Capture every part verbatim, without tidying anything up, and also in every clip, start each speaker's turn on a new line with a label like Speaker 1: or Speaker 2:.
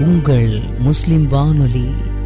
Speaker 1: உங்கள் முஸ்லிம் வானொலி.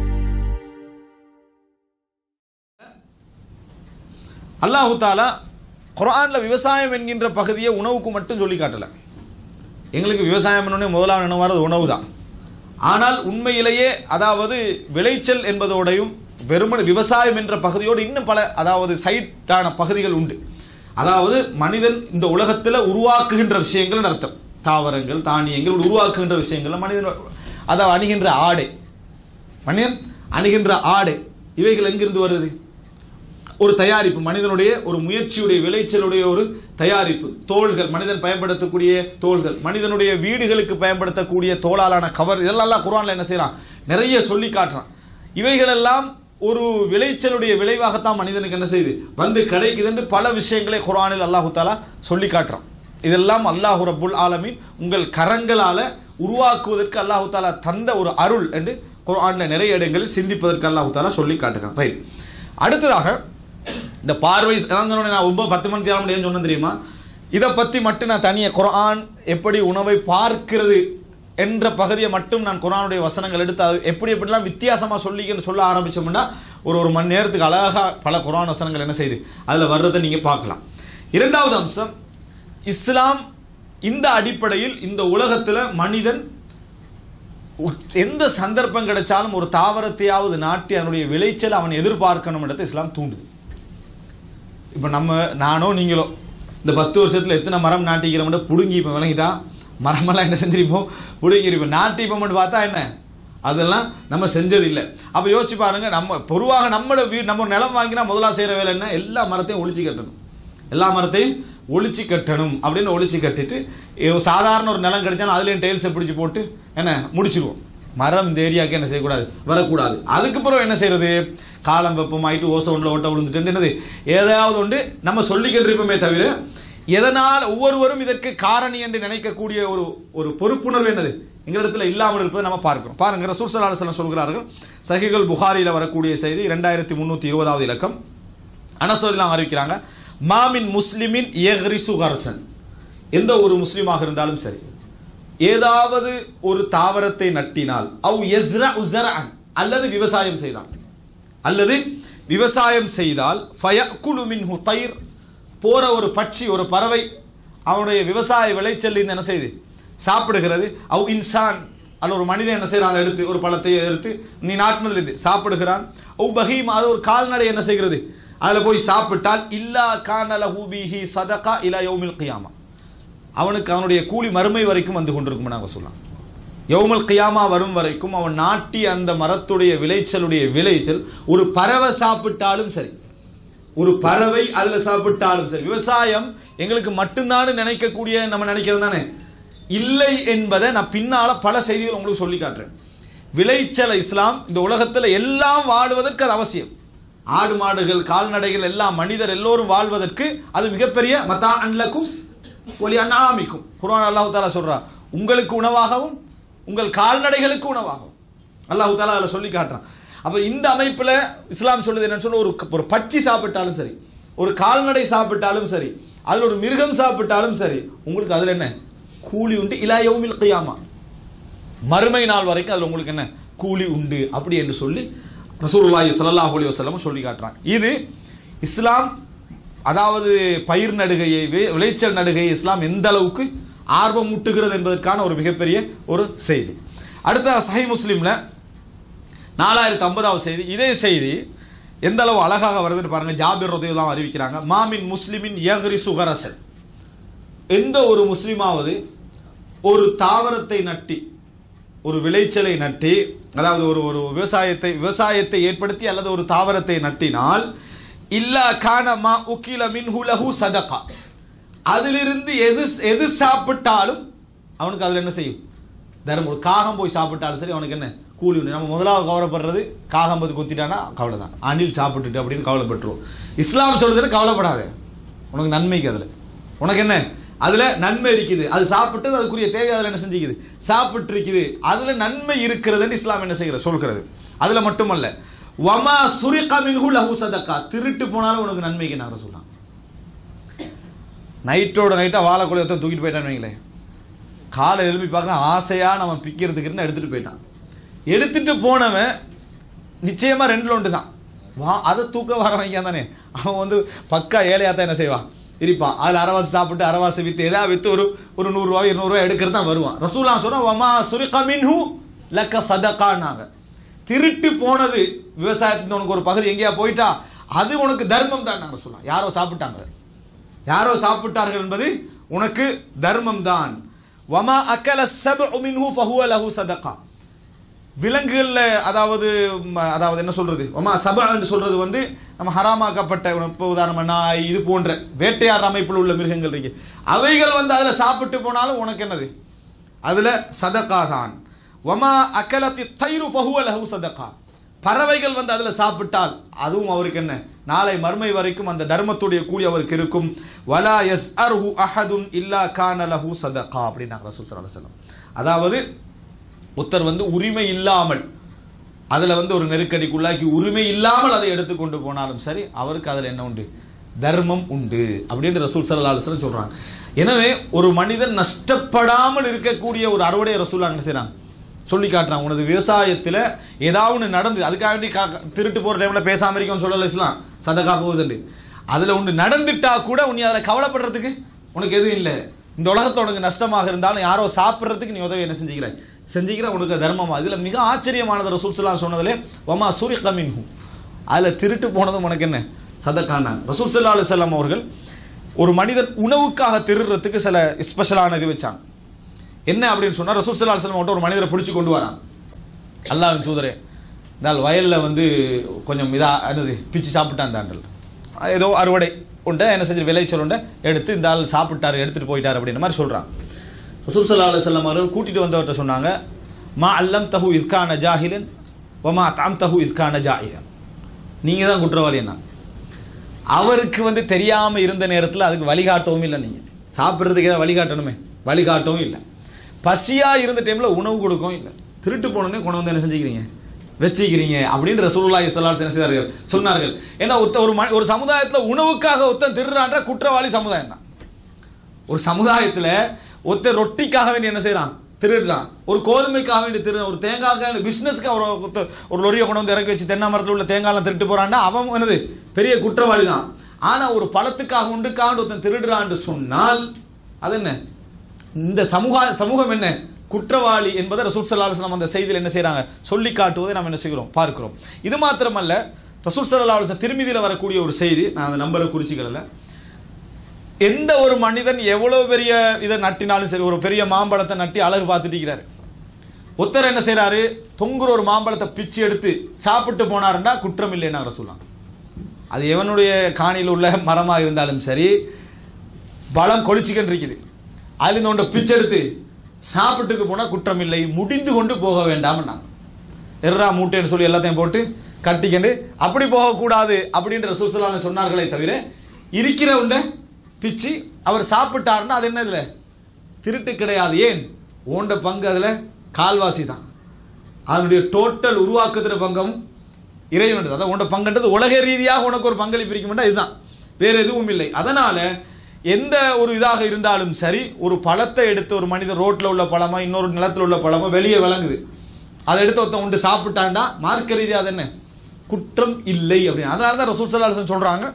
Speaker 2: அல்லாஹு தாலா குர்ஆன்ல விவசாயம் என்கின்ற பகுதியை உணவுக்கு மட்டும் சொல்லி காட்டல. எங்களுக்கு விவசாயம் என்னன்னே முதலாவது நினைவாரது உணவு தான். ஆனால் உண்மையிலேயே அதாவது விளைச்சல் என்பதோடையும் வெறுமனே விவசாயம் என்ற பகுதியோடு இன்னும் பல அதாவது சைட்டான பகுதிகள் உண்டு. அதாவது மனிதன் இந்த உலகத்தில் உருவாக்குகின்ற விஷயங்கள் அர்த்தம். தாவரங்கள், தானியங்கள் உருவாக்குகின்ற விஷயங்கள், மனிதன் அதாவது அணுகின்ற ஆடை, மனிதன் அணுகின்ற ஆடை, இவைகள் எங்கிருந்து வருது? ஒரு தயாரிப்பு, மனிதனுடைய ஒரு முயற்சியுடைய விளைச்சலுடைய ஒரு தயாரிப்பு. தோள்கள், மனிதன் பயன்படுத்தக்கூடிய தோள்கள், மனிதனுடைய வீடுகளுக்கு பயன்படுத்தக்கூடிய தோளாலான கவர், இதெல்லாம் குர்ஆன்ல என்ன செய்யறான்? நிறைய சொல்லி காட்டுறான். இவைகளெல்லாம் ஒரு விளைச்சலுடைய விளைவாகத்தான் மனிதனுக்கு என்ன செய்யுது? வந்து கிடைக்குது என்று பல விஷயங்களை குர்ஆனில் அல்லாஹு தஆலா சொல்லி காட்டுறான். இதெல்லாம் அல்லாஹ் ரப்புல் ஆலமீன் உங்கள் கரங்களால உருவாக்குவதற்கு அல்லாஹு தஆலா தந்த ஒரு அருள் என்று குர்ஆன்ல நிறைய இடங்களில் சிந்திப்பதற்கு அல்லாஹு தஆலா சொல்லி காட்டுகிறான். ரைட். அடுத்ததாக இந்த பார்வை, நான் ரொம்ப பத்து மணி தேவை முடியும்னு சொன்னேன் தெரியுமா? இதை பற்றி மட்டும் நான் தனியாக குர்ஆன் எப்படி உணவை பார்க்கிறது என்ற பகுதியை மட்டும் நான் குர்ஆனுடைய வசனங்கள் எடுத்து அது எப்படி எப்படிலாம் வித்தியாசமாக சொல்லிக்கன்னு சொல்ல ஆரம்பிச்சோம்னா ஒரு ஒரு மணி நேரத்துக்கு அழகாக பல குர்ஆன் வசனங்கள் என்ன செய்யுது அதில் வர்றதை நீங்கள் பார்க்கலாம். இரண்டாவது அம்சம், இஸ்லாம் இந்த அடிப்படையில் இந்த உலகத்தில் மனிதன் எந்த சந்தர்ப்பம் கிடைச்சாலும் ஒரு தாவரத்தையாவது நாட்டி அதனுடைய விளைச்சல் அவன் எதிர்பார்க்கணும் இடத்தை இஸ்லாம் தூண்டுது. இப்போ நம்ம நானோ நீங்களோ இந்த பத்து வருஷத்தில் எத்தனை மரம் நாட்டிக்கிறோம்னு புடுங்கி இப்போ விளங்கிட்டா மரமெல்லாம் என்ன செஞ்சிருப்போம்? புடுங்கிருப்போம். நாட்டிப்போம்னு பார்த்தா என்ன அதெல்லாம் நம்ம செஞ்சது இல்லை. அப்போ யோசிச்சு பாருங்க, நம்ம பொதுவாக நம்மளோட வீ நம்ம நிலம் வாங்கினா முதலாக செய்கிற வேலை என்ன? எல்லா மரத்தையும் ஒழிச்சு கட்டணும், எல்லா மரத்தையும் ஒழிச்சு கட்டணும் அப்படின்னு ஒழிச்சு கட்டிட்டு சாதாரண ஒரு நிலம் கிடைச்சாலும் அதுலேயும் டெயில்ஸை பிடிச்சி போட்டு என்ன முடிச்சிருவோம். மரம் இந்த ஏரியாவுக்கு என்ன செய்யக்கூடாது, வரக்கூடாது. அதுக்கப்புறம் என்ன செய்யறது? காலம் வெப்பமாயிட்டு ஓசை ஒன்றில் ஓட்ட விழுந்துட்டு என்னது ஏதாவது ஒன்று நம்ம சொல்லிக்கிட்டு இருப்போமே தவிர எதனால் ஒவ்வொருவரும் இதற்கு காரணி என்று நினைக்கக்கூடிய ஒரு ஒரு பொறுப்புணர்வு என்னது எங்களிடத்தில் இல்லாமல் இருப்பதை நம்ம பார்க்கிறோம். பாருங்க, ரசூல் ஸல்லல்லாஹு அலைஹி வஸல்லம் சொல்கிறார்கள், சஹீஹுல் புகாரியில் வரக்கூடிய செய்தி இரண்டாயிரத்தி முன்னூற்றி இருபதாவது இலக்கம். அனஸ் ரலியல்லாஹு அன்ஹு அறிவிக்கிறாங்க, மாமின் முஸ்லிமின் யக்ரிசு கர்சன், எந்த ஒரு முஸ்லிமாக இருந்தாலும் சரி ஏதாவது ஒரு தாவரத்தை நட்டினால், அவ் யஸ்ரஉ ஸர்அன், அல்லது விவசாயம் செய்தால், அல்லது விவசாயம் செய்தால், ஃபயக்குலு மின்ஹு தைர், போற ஒரு பட்சி ஒரு பறவை அவனுடைய விவசாய விளைச்சல் என்ன செய்து சாப்பிடுகிறது. அவ் இன்சான், அல்ல ஒரு மனிதன் என்ன செய்யறான், அதை எடுத்து ஒரு பழத்தை எடுத்து நீ நாட்டினதிலிருந்து சாப்பிடுகிறான். அவ் பஹீம், அது ஒரு கால்நடை என்ன செய்கிறது அதில் போய் சாப்பிட்டால், இல்லா கான லஹு பிஹி ஸதகா இலா யௌமில் கியாமா, அவனுக்கு அவனுடைய கூலி மறுமை வரைக்கும் வந்து கொண்டிருக்கும். நாங்கள் சொல்லலாம், யௌமுல் கியாமா வரும் வரைக்கும் அவன் நாட்டி அந்த மரத்துடைய விளைச்சலுடைய விளைச்சல் ஒரு பறவை சாப்பிட்டாலும் சரி, ஒரு பறவை அதில் சாப்பிட்டாலும் சரி. விவசாயம் எங்களுக்கு மட்டும்தான் நினைக்கக்கூடிய நம்ம நினைக்கிறது தானே, இல்லை என்பதை நான் பின்னால பல செய்திகள் உங்களுக்கு சொல்லி காட்டுறேன். விளைச்சல் இஸ்லாம் இந்த உலகத்தில் எல்லாம் வாழ்வதற்கு அது அவசியம். ஆடு மாடுகள் கால்நடைகள் எல்லாம் மனிதர் எல்லோரும் வாழ்வதற்கு அது மிகப்பெரிய மத்தா அன்லக்கும் ஒலி அன்னாமிக்கும். குர்ஆன் அல்லாஹ் தஆலா சொல்றா, உங்களுக்கு உணவாகவும் உங்கள் கால்நடைகளுக்கு உணவாகும் அல்லாஹ் தஆலா அதில் சொல்லி காட்டுறான். அப்போ இந்த அமைப்பில் இஸ்லாம் சொல்லுது என்னன்னு சொன்ன, ஒரு ஒரு பட்சி சாப்பிட்டாலும் சரி, ஒரு கால்நடை சாப்பிட்டாலும் சரி, அதில் ஒரு மிருகம் சாப்பிட்டாலும் சரி, உங்களுக்கு அதில் என்ன கூலி உண்டு. இலா யௌமில் கியாமா, மறுமை நாள் வரைக்கும் அதில் உங்களுக்கு என்ன கூலி உண்டு அப்படி என்று சொல்லி ரசூலுல்லாஹி ஸல்லல்லாஹு அலைஹி வஸல்லம் சொல்லி காட்டுறாங்க. இது இஸ்லாம் அதாவது பயிர் நடுகையை விளைச்சல் நடுகையை இஸ்லாம் எந்த அளவுக்கு ஆர்வம் ஊட்டுகிறது என்பதற்கான ஒரு மிகப்பெரிய ஒரு செய்தி. அடுத்த சஹீஹ் முஸ்லிம்ல நாலாயிரத்தி ஐம்பதாவது செய்தி. இதே செய்தி எந்த அளவு அழகாக வருதுன்னு பாருங்க. ஜாபிர் ரலியல்லாஹு அன்ஹு அறிவிக்கிறாங்க, மாமின் முஸ்லிமின் யக்ரிசு கரசன், எந்த ஒரு முஸ்லிமாவது ஒரு தாவரத்தை நட்டி ஒரு விளைச்சலை நட்டி, அதாவது ஒரு ஒரு விவசாயத்தை விவசாயத்தை ஏற்படுத்தி அல்லது ஒரு தாவரத்தை நட்டினால், இல்லா கான மா உகில மின்ஹு லஹு ஸதகா, அதிலிருந்து எது எது சாப்பிட்டாலும் அவனுக்கு அதில் என்ன செய்யும் தர்மம். ஒரு காகம் போய் சாப்பிட்டாலும் சரி அவனுக்கு என்ன கூலி உண்டு. நம்ம முதலாவது கவலைப்படுறது காகம் பற்றி கொத்திட்டானா கவலை தான், அணில் சாப்பிட்டுட்டு அப்படின்னு கவலைப்பட்டுருவோம். இஸ்லாம் சொல்றதுன்னு கவலைப்படாத, உனக்கு நன்மைக்கு அதில் உனக்கு என்ன அதில் நன்மை இருக்குது, அது சாப்பிட்டு அதுக்குரிய தேவை அதில் என்ன செஞ்சுக்குது சாப்பிட்டு இருக்குது, அதில் நன்மை இருக்கிறதுன்னு இஸ்லாம் என்ன செய்கிற சொல்கிறது. அதில் மட்டுமல்ல, வமா சுரிக மின்ஹு லஹு ஸதகா, திருட்டு போனாலும் உனக்கு நன்மைக்கு நான் சொல்றான். நைட்டோட நைட்டா வாழைக்குலையத்தை தூக்கிட்டு போயிட்டான்னு வைங்களேன், காலை எழுப்பி பார்க்குறான், ஆசையாக நம்ம பிக்கிறதுக்குன்னு எடுத்துகிட்டு போயிட்டான். எடுத்துகிட்டு போனவன் நிச்சயமாக ரெண்டு ஒன்று தான், வா அதை தூக்க வர வைக்கான் தானே. அவன் வந்து பக்கா ஏழையாக தான் என்ன செய்வான், இருப்பான். அதில் அரைவாசி சாப்பிட்டு அரைவாசி விற்று எதாவது விற்று ஒரு ஒரு நூறுரூவா இருநூறுவா எடுக்கிறது தான் வருவான். ரசூலுல்லாஹ் சொன்னா வமா சுரிக மின்ஹு லக்க சதகானாங்க. திருட்டு போனது விவசாயத்தின் உனக்கு ஒரு பகுதி எங்கேயா போயிட்டா அது உனக்கு தர்மம் தான் நாங்கள் சொல்லலாம். யாரோ சாப்பிட்டாங்க, யாரோ சாப்பிட்டார்கள் என்பது உனக்கு தர்மம் தான். வமா அக்கல சப்உ மின்ஹு ஃபஹுவ லஹு சதகா. விலங்குகள்ல அதாவது அதாவது என்ன சொல்றது, வமா சபா என்று சொல்றது வந்து நம்ம ஹராமாக்கப்பட்ட, இப்போ உதாரணம் நாய் இது போன்ற வேட்டையாடுற அமைப்பில் உள்ள மிருகங்கள் இருக்கு, அவைகள் வந்து அதுல சாப்பிட்டு போனாலும் உனக்கு என்னது, அதுல சதகா தான். வமா அக்கலத்தி தைரு ஃபஹுவ லஹு சதகா. பறவைகள் வந்து அதுல சாப்பிட்டால் அதுவும் அவருக்கு என்ன, நாளை மறுமை வரைக்கும் அந்த தர்மத்துடைய கூலி அவருக்கு இருக்கும். வலா யஸ்அர்ஹு அஹதுன் இல்லா கான லஹு சதகா அப்படின்னாங்க ரசூல் ஸல்லல்லாஹு அலைஹி வஸல்லம். அதாவது ஒருத்தர் வந்து உரிமை இல்லாமல் அதுல வந்து ஒரு நெருக்கடிக்குள்ளாக்கி உரிமை இல்லாமல் அதை எடுத்துக்கொண்டு போனாலும் சரி அவருக்கு அதுல என்ன உண்டு, தர்மம் உண்டு அப்படின்னு ரசூல் ஸல்லல்லாஹு அலைஹி வஸல்லம் சொல்றாங்க. எனவே ஒரு மனிதன் நஷ்டப்படாமல் இருக்கக்கூடிய ஒரு அறுவடை ரசூல் என்ன செய்றாங்க, சொல்லி காட்டுறாங்க. உனது விவசாயத்தில் ஏதாவது ஒன்று நடந்து, அதுக்காக திருட்டு போகிற டைமில் பேசாமல் இருக்கோம்னு சொல்லல இஸ்லாம், சதகா போகுதுண்டு. அதில் ஒன்று நடந்துட்டா கூட உன்னை அதில் கவலைப்படுறதுக்கு உனக்கு எதுவும் இல்லை. இந்த உலகத்தில் உனக்கு நஷ்டமாக இருந்தாலும் யாரோ சாப்பிட்றதுக்கு நீ உதவி என்ன செஞ்சுக்கிற செஞ்சுக்கிற உனக்கு தர்மமா. இதில் மிக ஆச்சரியமானது ரசூல் ஸல்லல்லாஹு சொன்னதிலே வமா சுரிக மின்ஹு, அதில் திருட்டு போனதும் உனக்கு என்ன சதகானாங்க. ரசூல் ஸல்லல்லாஹு அலைஹி வஸல்லம் அவர்கள் ஒரு மனிதன் உணவுக்காக திருடுறதுக்கு சில ஸ்பெஷலான இது வச்சாங்க. என்ன அப்படின்னு சொன்னா, ரசூல் ஸல்லல்லாஹு அலைஹி வஸல்லம் ஒரு மனிதரை பிடிச்சி கொண்டு வரான். அல்லாஹ்வின் தூதரே, இந்த வயலில் வந்து கொஞ்சம் இதா என்னது பிச்சு சாப்பிட்டான், தாண்டல் ஏதோ அறுவடை உண்டை என்ன செஞ்சு விளைச்சல் உண்டை எடுத்து இந்த ஆள் சாப்பிட்டாரு, எடுத்துட்டு போயிட்டார் அப்படின்ற மாதிரி சொல்றான். ரசூல் ஸல்லல்லாஹு அலைஹி வஸல்லம் அவர்கள் கூட்டிட்டு வந்தவர்கிட்ட சொன்னாங்க, மா அல்லம் தஹு இத்கான ஜாஹிலன் வமா தாம் தஹு இத்கான ஜாஹிலன். நீங்க தான் குற்றவாளி. என்ன அவருக்கு வந்து தெரியாம இருந்த நேரத்தில் அதுக்கு வழிகாட்டவும் இல்லை, நீங்க சாப்பிட்றதுக்கு ஏதாவது வழிகாட்டணுமே, வழிகாட்டவும் இல்லை. பசியா இருந்த டைம்ல உணவு கொடுக்கவும் இல்லை. திருட்டு போனோன்னே கொண்டு வந்து என்ன செஞ்சுக்கிறீங்க, வச்சுக்கிறீங்க அப்படின்னு ரசூலுல்லாஹி ஸல்லல்லாஹு அலைஹி வஸல்லம் சொன்னார்கள். ஏன்னா ஒத்த ஒரு ஒரு சமுதாயத்தில் உணவுக்காக ஒருத்தன் திருடுறான்ற குற்றவாளி சமுதாயம் தான். ஒரு சமுதாயத்தில் ஒருத்தர் ரொட்டிக்காக வேண்டி என்ன செய்யறான், திருடுறான். ஒரு கோதுமைக்காக வேண்டி திருடு, ஒரு தேங்காய்க்காக பிசினஸ்க்கு ஒரு ஒரு லொரியை கொண்டு வந்து இறக்கி வச்சு தென்னை மரத்தில் உள்ள தேங்காய்லாம் திருட்டு போறான்னா அவன் என்னது பெரிய குற்றவாளி தான். ஆனா ஒரு பழத்துக்காக உண்டுக்காக ஒருத்தன் திருடுறான்னு சொன்னால் அது என்ன, இந்த சமூக சமூகம் என்ன குற்றவாளி என்பதை ரசூல் ஸல்லல்லாஹு அலைஹி வஸல்லம் அந்த செய்தியில் என்ன செய்யறாங்க, சொல்லி காட்டுவதை நாம் என்ன செய்கிறோம், பார்க்கிறோம். இது மாத்திரமல்ல, ரசூல் ஸல்லல்லாஹு அலைஹி வஸல்லம் திருமதியில வரக்கூடிய ஒரு செய்தி, நான் அந்த நம்பரை குறிச்சிக்கல, எந்த ஒரு மனிதன் எவ்வளவு பெரிய இதை நட்டினாலும் சரி, ஒரு பெரிய மாம்பழத்தை நட்டி அழகு பார்த்துட்டு இருக்கிறாரு, ஒருத்தர் என்ன செய்யறாரு, தொங்குற ஒரு மாம்பழத்தை பிச்சு எடுத்து சாப்பிட்டு போனாருன்னா குற்றம் இல்லைன்னா ரசூலுல்லாஹ். அது எவனுடைய காணியில் உள்ள மரமாக இருந்தாலும் சரி, பழம் கொளிச்சுக்கிட்டு இருக்குது, அதுல ஒன்றை பிச்சு எடுத்து சாப்பிட்டுக்கு போனா குற்றம் இல்லை, முடிந்து கொண்டு போக வேண்டாம். எர்ரா மூட்டைன்னு சொல்லி எல்லாத்தையும் போட்டு கட்டிக்கிண்டு அப்படி போகக்கூடாது அப்படின்ற ரசூல் ஸல்லல்லாஹு அலைஹி வஸல்லம் சொன்னார்களே தவிர, இருக்கிற உண்டை பிச்சு அவர் சாப்பிட்டாருன்னா அது என்ன இல்லை திருட்டு கிடையாது. ஏன், ஓண்ட பங்கு அதுல கால்வாசி தான், அதனுடைய டோட்டல் உருவாக்குகிற பங்கம் இறைவன். அதான் உண்ட பங்குன்றது உலக ரீதியாக உனக்கு ஒரு பங்களிப்பு இருக்க இதுதான், வேற எதுவும் இல்லை. அதனால எந்த ஒரு இதாக இருந்தாலும் சரி, ஒரு பழத்தை எடுத்து ஒரு மனிதர் ரோட்ல உள்ள பழமா இன்னொரு நிலத்தில் உள்ள பழமா வெளியே விளங்குது, அதை எடுத்து ஒருத்தன் உண்டு சாப்பிட்டான்டா மார்க்க ரீதியாக அது என்ன குற்றம் இல்லை அப்படின்னு. அதனாலதான் ரசூல் ஸல்லல்லாஹு அலைஹி வஸல்லம் சொல்றாங்க,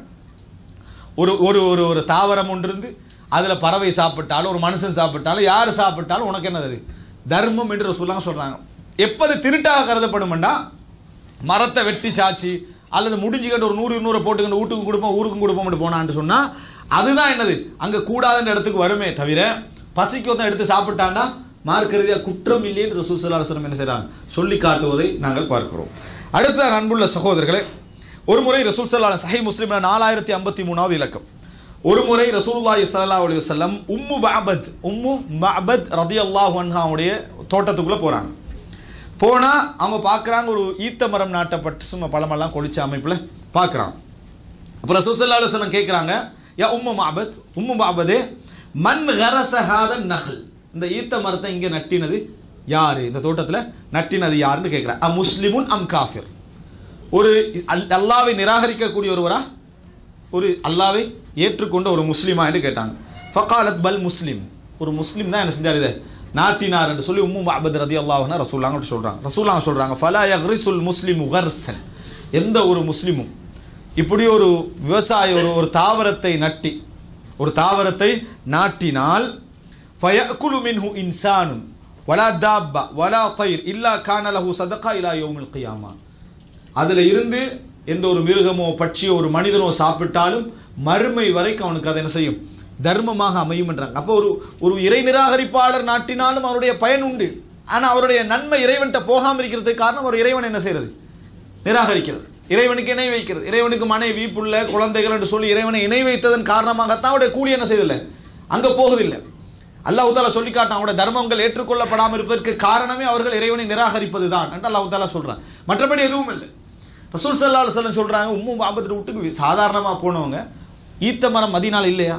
Speaker 2: ஒரு ஒரு ஒரு ஒரு தாவரம் ஒன்று இருந்து அதுல பறவை சாப்பிட்டாலும் ஒரு மனுஷன் சாப்பிட்டாலும் யார் சாப்பிட்டாலும் உனக்கு என்னது தர்மம் என்று ரசூலுல்லாஹ் சொல்றாங்க. எப்போது திருட்டாக கருதப்படும்னா, மரத்தை வெட்டி சாச்சி அல்லது முடிஞ்சுக்கிட்டு ஒரு நூறு நூறு போட்டுக்கிட்டு வீட்டுக்கும் கொடுப்போம் ஊருக்கும் கொடுப்போம் போனான்னு சொன்னா அதுதான் என்னது அங்க கூடாதுன்ற இடத்துக்கு வருமே தவிர, பசிக்கு ஒருத்தன் எடுத்து சாப்பிட்டாண்டா மார்க்க ரீதியாக குற்றம் இல்லைன்னு ரசூல் ஸல்லல்லாஹு அலைஹி வஸல்லம் என்ன செய்றாங்க, சொல்லி காட்டுவதை நாங்கள் பார்க்கிறோம். அடுத்த அன்புள்ள சகோதரர்களே, ஒரு முறை ரசூல் ஸல்லல்லாஹு அலைஹி சஹீஹ் முஸ்லிம்ல நாலாயிரத்தி ஐம்பத்தி மூணாவது இலக்கம், ஒரு முறை ரசூலுல்லாஹி ஸல்லல்லாஹு அலைஹி வஸல்லம் உம்மு மஅபத் உம்மு மஅபத் ரலியல்லாஹு அன்ஹாவுடைய தோட்டத்துக்குள்ள போறாங்க. போனா அவங்க பார்க்குறாங்க, ஒரு ஈத்த மரம் நாட்டப்பட்டு சும்மா பழமெல்லாம் கொளிச்ச அமைப்புல பார்க்குறாங்க. அப்போ ரசூல் ஸல்லல்லாஹு அலைஹி வஸல்லம் கேட்குறாங்க, யா உம்மு மஅபத், உம்மு மஅபதே, மன் கரஸ ஹாதன் நஹல், இந்த ஈத்த மரத்தை இங்கே நட்டினது யாரு, இந்த தோட்டத்தில் நட்டினது யாருன்னு கேட்குறாங்க. அ முஸ்லிமுன் அம் காஃபிர், ஒரு அல்லாவை நிராகரிக்கக்கூடிய ஒருவரா, ஒரு அல்லாவை ஏற்றுக்கொண்ட ஒரு முஸ்லிமா என்று கேட்டாங்க. ஃபகாலத் பல் முஸ்லிம், ஒரு முஸ்லிம் தான் என்ன செஞ்சார் இதை நாட்டினார் என்று சொல்லி உம்மு மஅபத் ரலியல்லாஹு அன்ஹா ரசூலுல்லாஹ் சொல்றாங்க. ரசூலுல்லாஹ் சொல்றாங்க ஃபலா யக்ரிசுல் முஸ்லிமு கர்சன், எந்த ஒரு முஸ்லிமும் இப்படி ஒரு விவசாயி ஒரு ஒரு தாவரத்தை நட்டி ஒரு தாவரத்தை நாட்டினால் ஃபயஅகுலு மின்ஹு இன்சானுன் வலா தாப்பா வலா தைர் இல்லா கான லஹு சதகா இலா யௌமில் கியாமா, அதில் இருந்து எந்த ஒரு மிருகமோ பட்சியோ ஒரு மனிதனோ சாப்பிட்டாலும் மறுமை வரைக்கும் அவனுக்கு அதை என்ன செய்யும், தர்மமாக அமையும் என்றாங்க. அப்போ ஒரு ஒரு இறை நிராகரிப்பாளர் நாட்டினாலும் அவருடைய பயன் உண்டு. ஆனால் அவருடைய நன்மை இறைவன்கிட்ட போகாமல் இருக்கிறதுக்கு காரணம் அவர் இறைவன் என்ன செய்யறது, நிராகரிக்கிறது, இறைவனுக்கு இணை வைக்கிறது. இறைவனுக்கு மனைவி புள்ள குழந்தைகள் என்று சொல்லி இறைவனை இணை வைத்ததன் காரணமாகத்தான் அவருடைய கூலி என்ன செய்யதில்லை, அங்கே போகுதில்லை. அல்லாஹ் தாலா சொல்லி காட்டான் அவருடைய தர்மங்கள் ஏற்றுக்கொள்ளப்படாமல் இருப்பதற்கு காரணமே அவர்கள் இறைவனை நிராகரிப்பது தான் என்று அல்லாஹ் தாலா சொல்றான். மற்றபடி எதுவும் இல்லை. ரசூல் ஸல்லல்லாஹு அலைஹி வஸல்லம் சொல்றாங்க, உம்மு மஅபத் வீட்டுக்கு சாதாரணமாக போனவங்க ஈத்த மரம் மதீனால இல்லையா,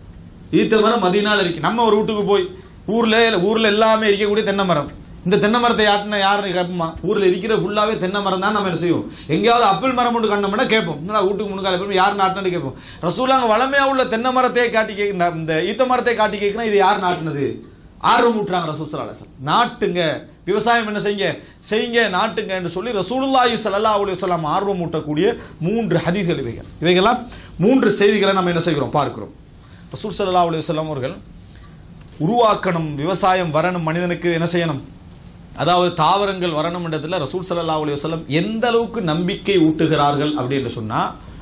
Speaker 2: ஈத்த மரம் மதீனால இருக்கு. நம்ம ஒரு வீட்டுக்கு போய் ஊர்ல ஊர்ல எல்லாமே இருக்கக்கூடிய தென்னை மரம், இந்த தென்னை மரத்தை யாட்டின யாருன்னு கேட்போமா, ஊர்ல இருக்கிற ஃபுல்லாவே தென்னை மரம் தான் நம்ம என்ன செய்வோம். எங்கேயாவது அப்பிள் மரம் ஒன்று கண்டோம்னா கேட்போம், என்னடா வீட்டுக்கு முன்னுக்கால போய் யார் நாட்டினு கேட்போம். ரசூலாங்க வளமையா உள்ள தென்னை மரத்தை காட்டி கேட்க இந்த ஈத்த மரத்தை காட்டி கேட்கணும், இது யார் நாட்டினது, ஆர்வம் ஊட்டுறாங்க ரசூல் ஸல்லல்லாஹு அலைஹி வஸல்லம். நாட்டுங்க, விவசாயம் என்ன செய்யுங்க செய்யுங்க நாட்டுங்க என்று சொல்லி ரசூலுல்லாஹி ஸல்லல்லாஹு அலைஹி வஸல்லம் ஆர்வம் ஊட்டக்கூடிய மூன்று ஹதீஸ்கள் இவைகள். இவைகளாம் மூன்று செய்திகளை நம்ம என்ன செய்கிறோம் பார்க்கிறோம். ரசூல் ஸல்லல்லாஹு அலைஹி வஸல்லம் அவர்கள் உருவாக்கணும், விவசாயம் வரணும், மனிதனுக்கு என்ன செய்யணும், அதாவது தாவரங்கள் வரணும் என்றதுல ரசூல் ஸல்லல்லாஹு அலைஹி வஸல்லம் எந்த அளவுக்கு நம்பிக்கை ஊட்டுகிறார்கள் அப்படின்னு சொன்னா,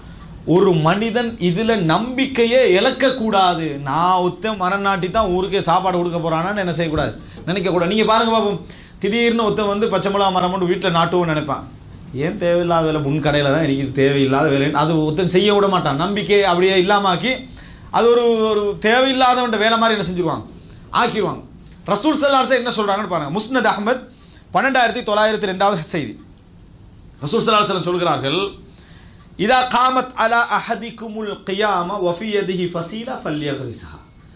Speaker 2: ஒரு மனிதன் இதுல நம்பிக்கையே இழக்கக்கூடாது. நான் ஒத்த மரம் நாட்டி தான் ஊருக்கே சாப்பாடு கொடுக்க போறானான்னு என்ன செய்யக்கூடாது, நினைக்க கூடாது. நீங்க பாருங்க பாப்போம், திடீர்னு ஒருத்த வந்து பச்சை மிளகா மரம் கொண்டு வீட்டில் நாட்டுவோம்னு நினைப்பான். ஏன் தேவையில்லாத வேலை, முன் கடையில் தான் இருக்குது, தேவையில்லாத வேலை, அது ஒருத்தன் செய்ய விட மாட்டான். நம்பிக்கை அப்படியே இல்லாமாக்கி அது ஒரு ஒரு தேவையில்லாதவன் வேலை மாதிரி என்ன செஞ்சிருவாங்க, ஆக்கிடுவாங்க. ரசூல் ஸல்லல்லாஹு அலைஹி வஸல்லம் என்ன சொல்றாங்கன்னு பாருங்க. முஸ்னத் அஹ்மத் பன்னெண்டாயிரத்தி தொள்ளாயிரத்தி ரெண்டாவது செய்தி. ரசூல் ஸல்லல்லாஹு அலைஹி வஸல்லம் சொல்கிறார்கள், இதா காமத் அலா அஹதிகுமுல் கியாமா வஃபி யதிஹி ஃபஸீலா ஃபல்யக்ரிஸ்ஹா,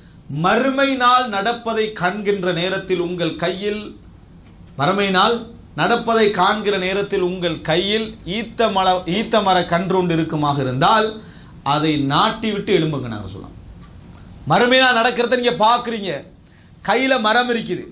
Speaker 2: மறுமை நாள் நடப்பதை காண்கின்ற நேரத்தில் உங்கள் கையில் மறுமை நாள் நடப்பதை காண்கிற நேரத்தில் உங்கள் கையில் ஈத்த மர ஈத்த மர கன்றொண்டு இருக்குமாக இருந்தால் அதை நாட்டி விட்டு எழும்புங்க. நாங்கள் சொல்லலாம், மறுமை நாள் நடக்கிறத நீங்க பாக்குறீங்க, கையில மரம் இருக்குது,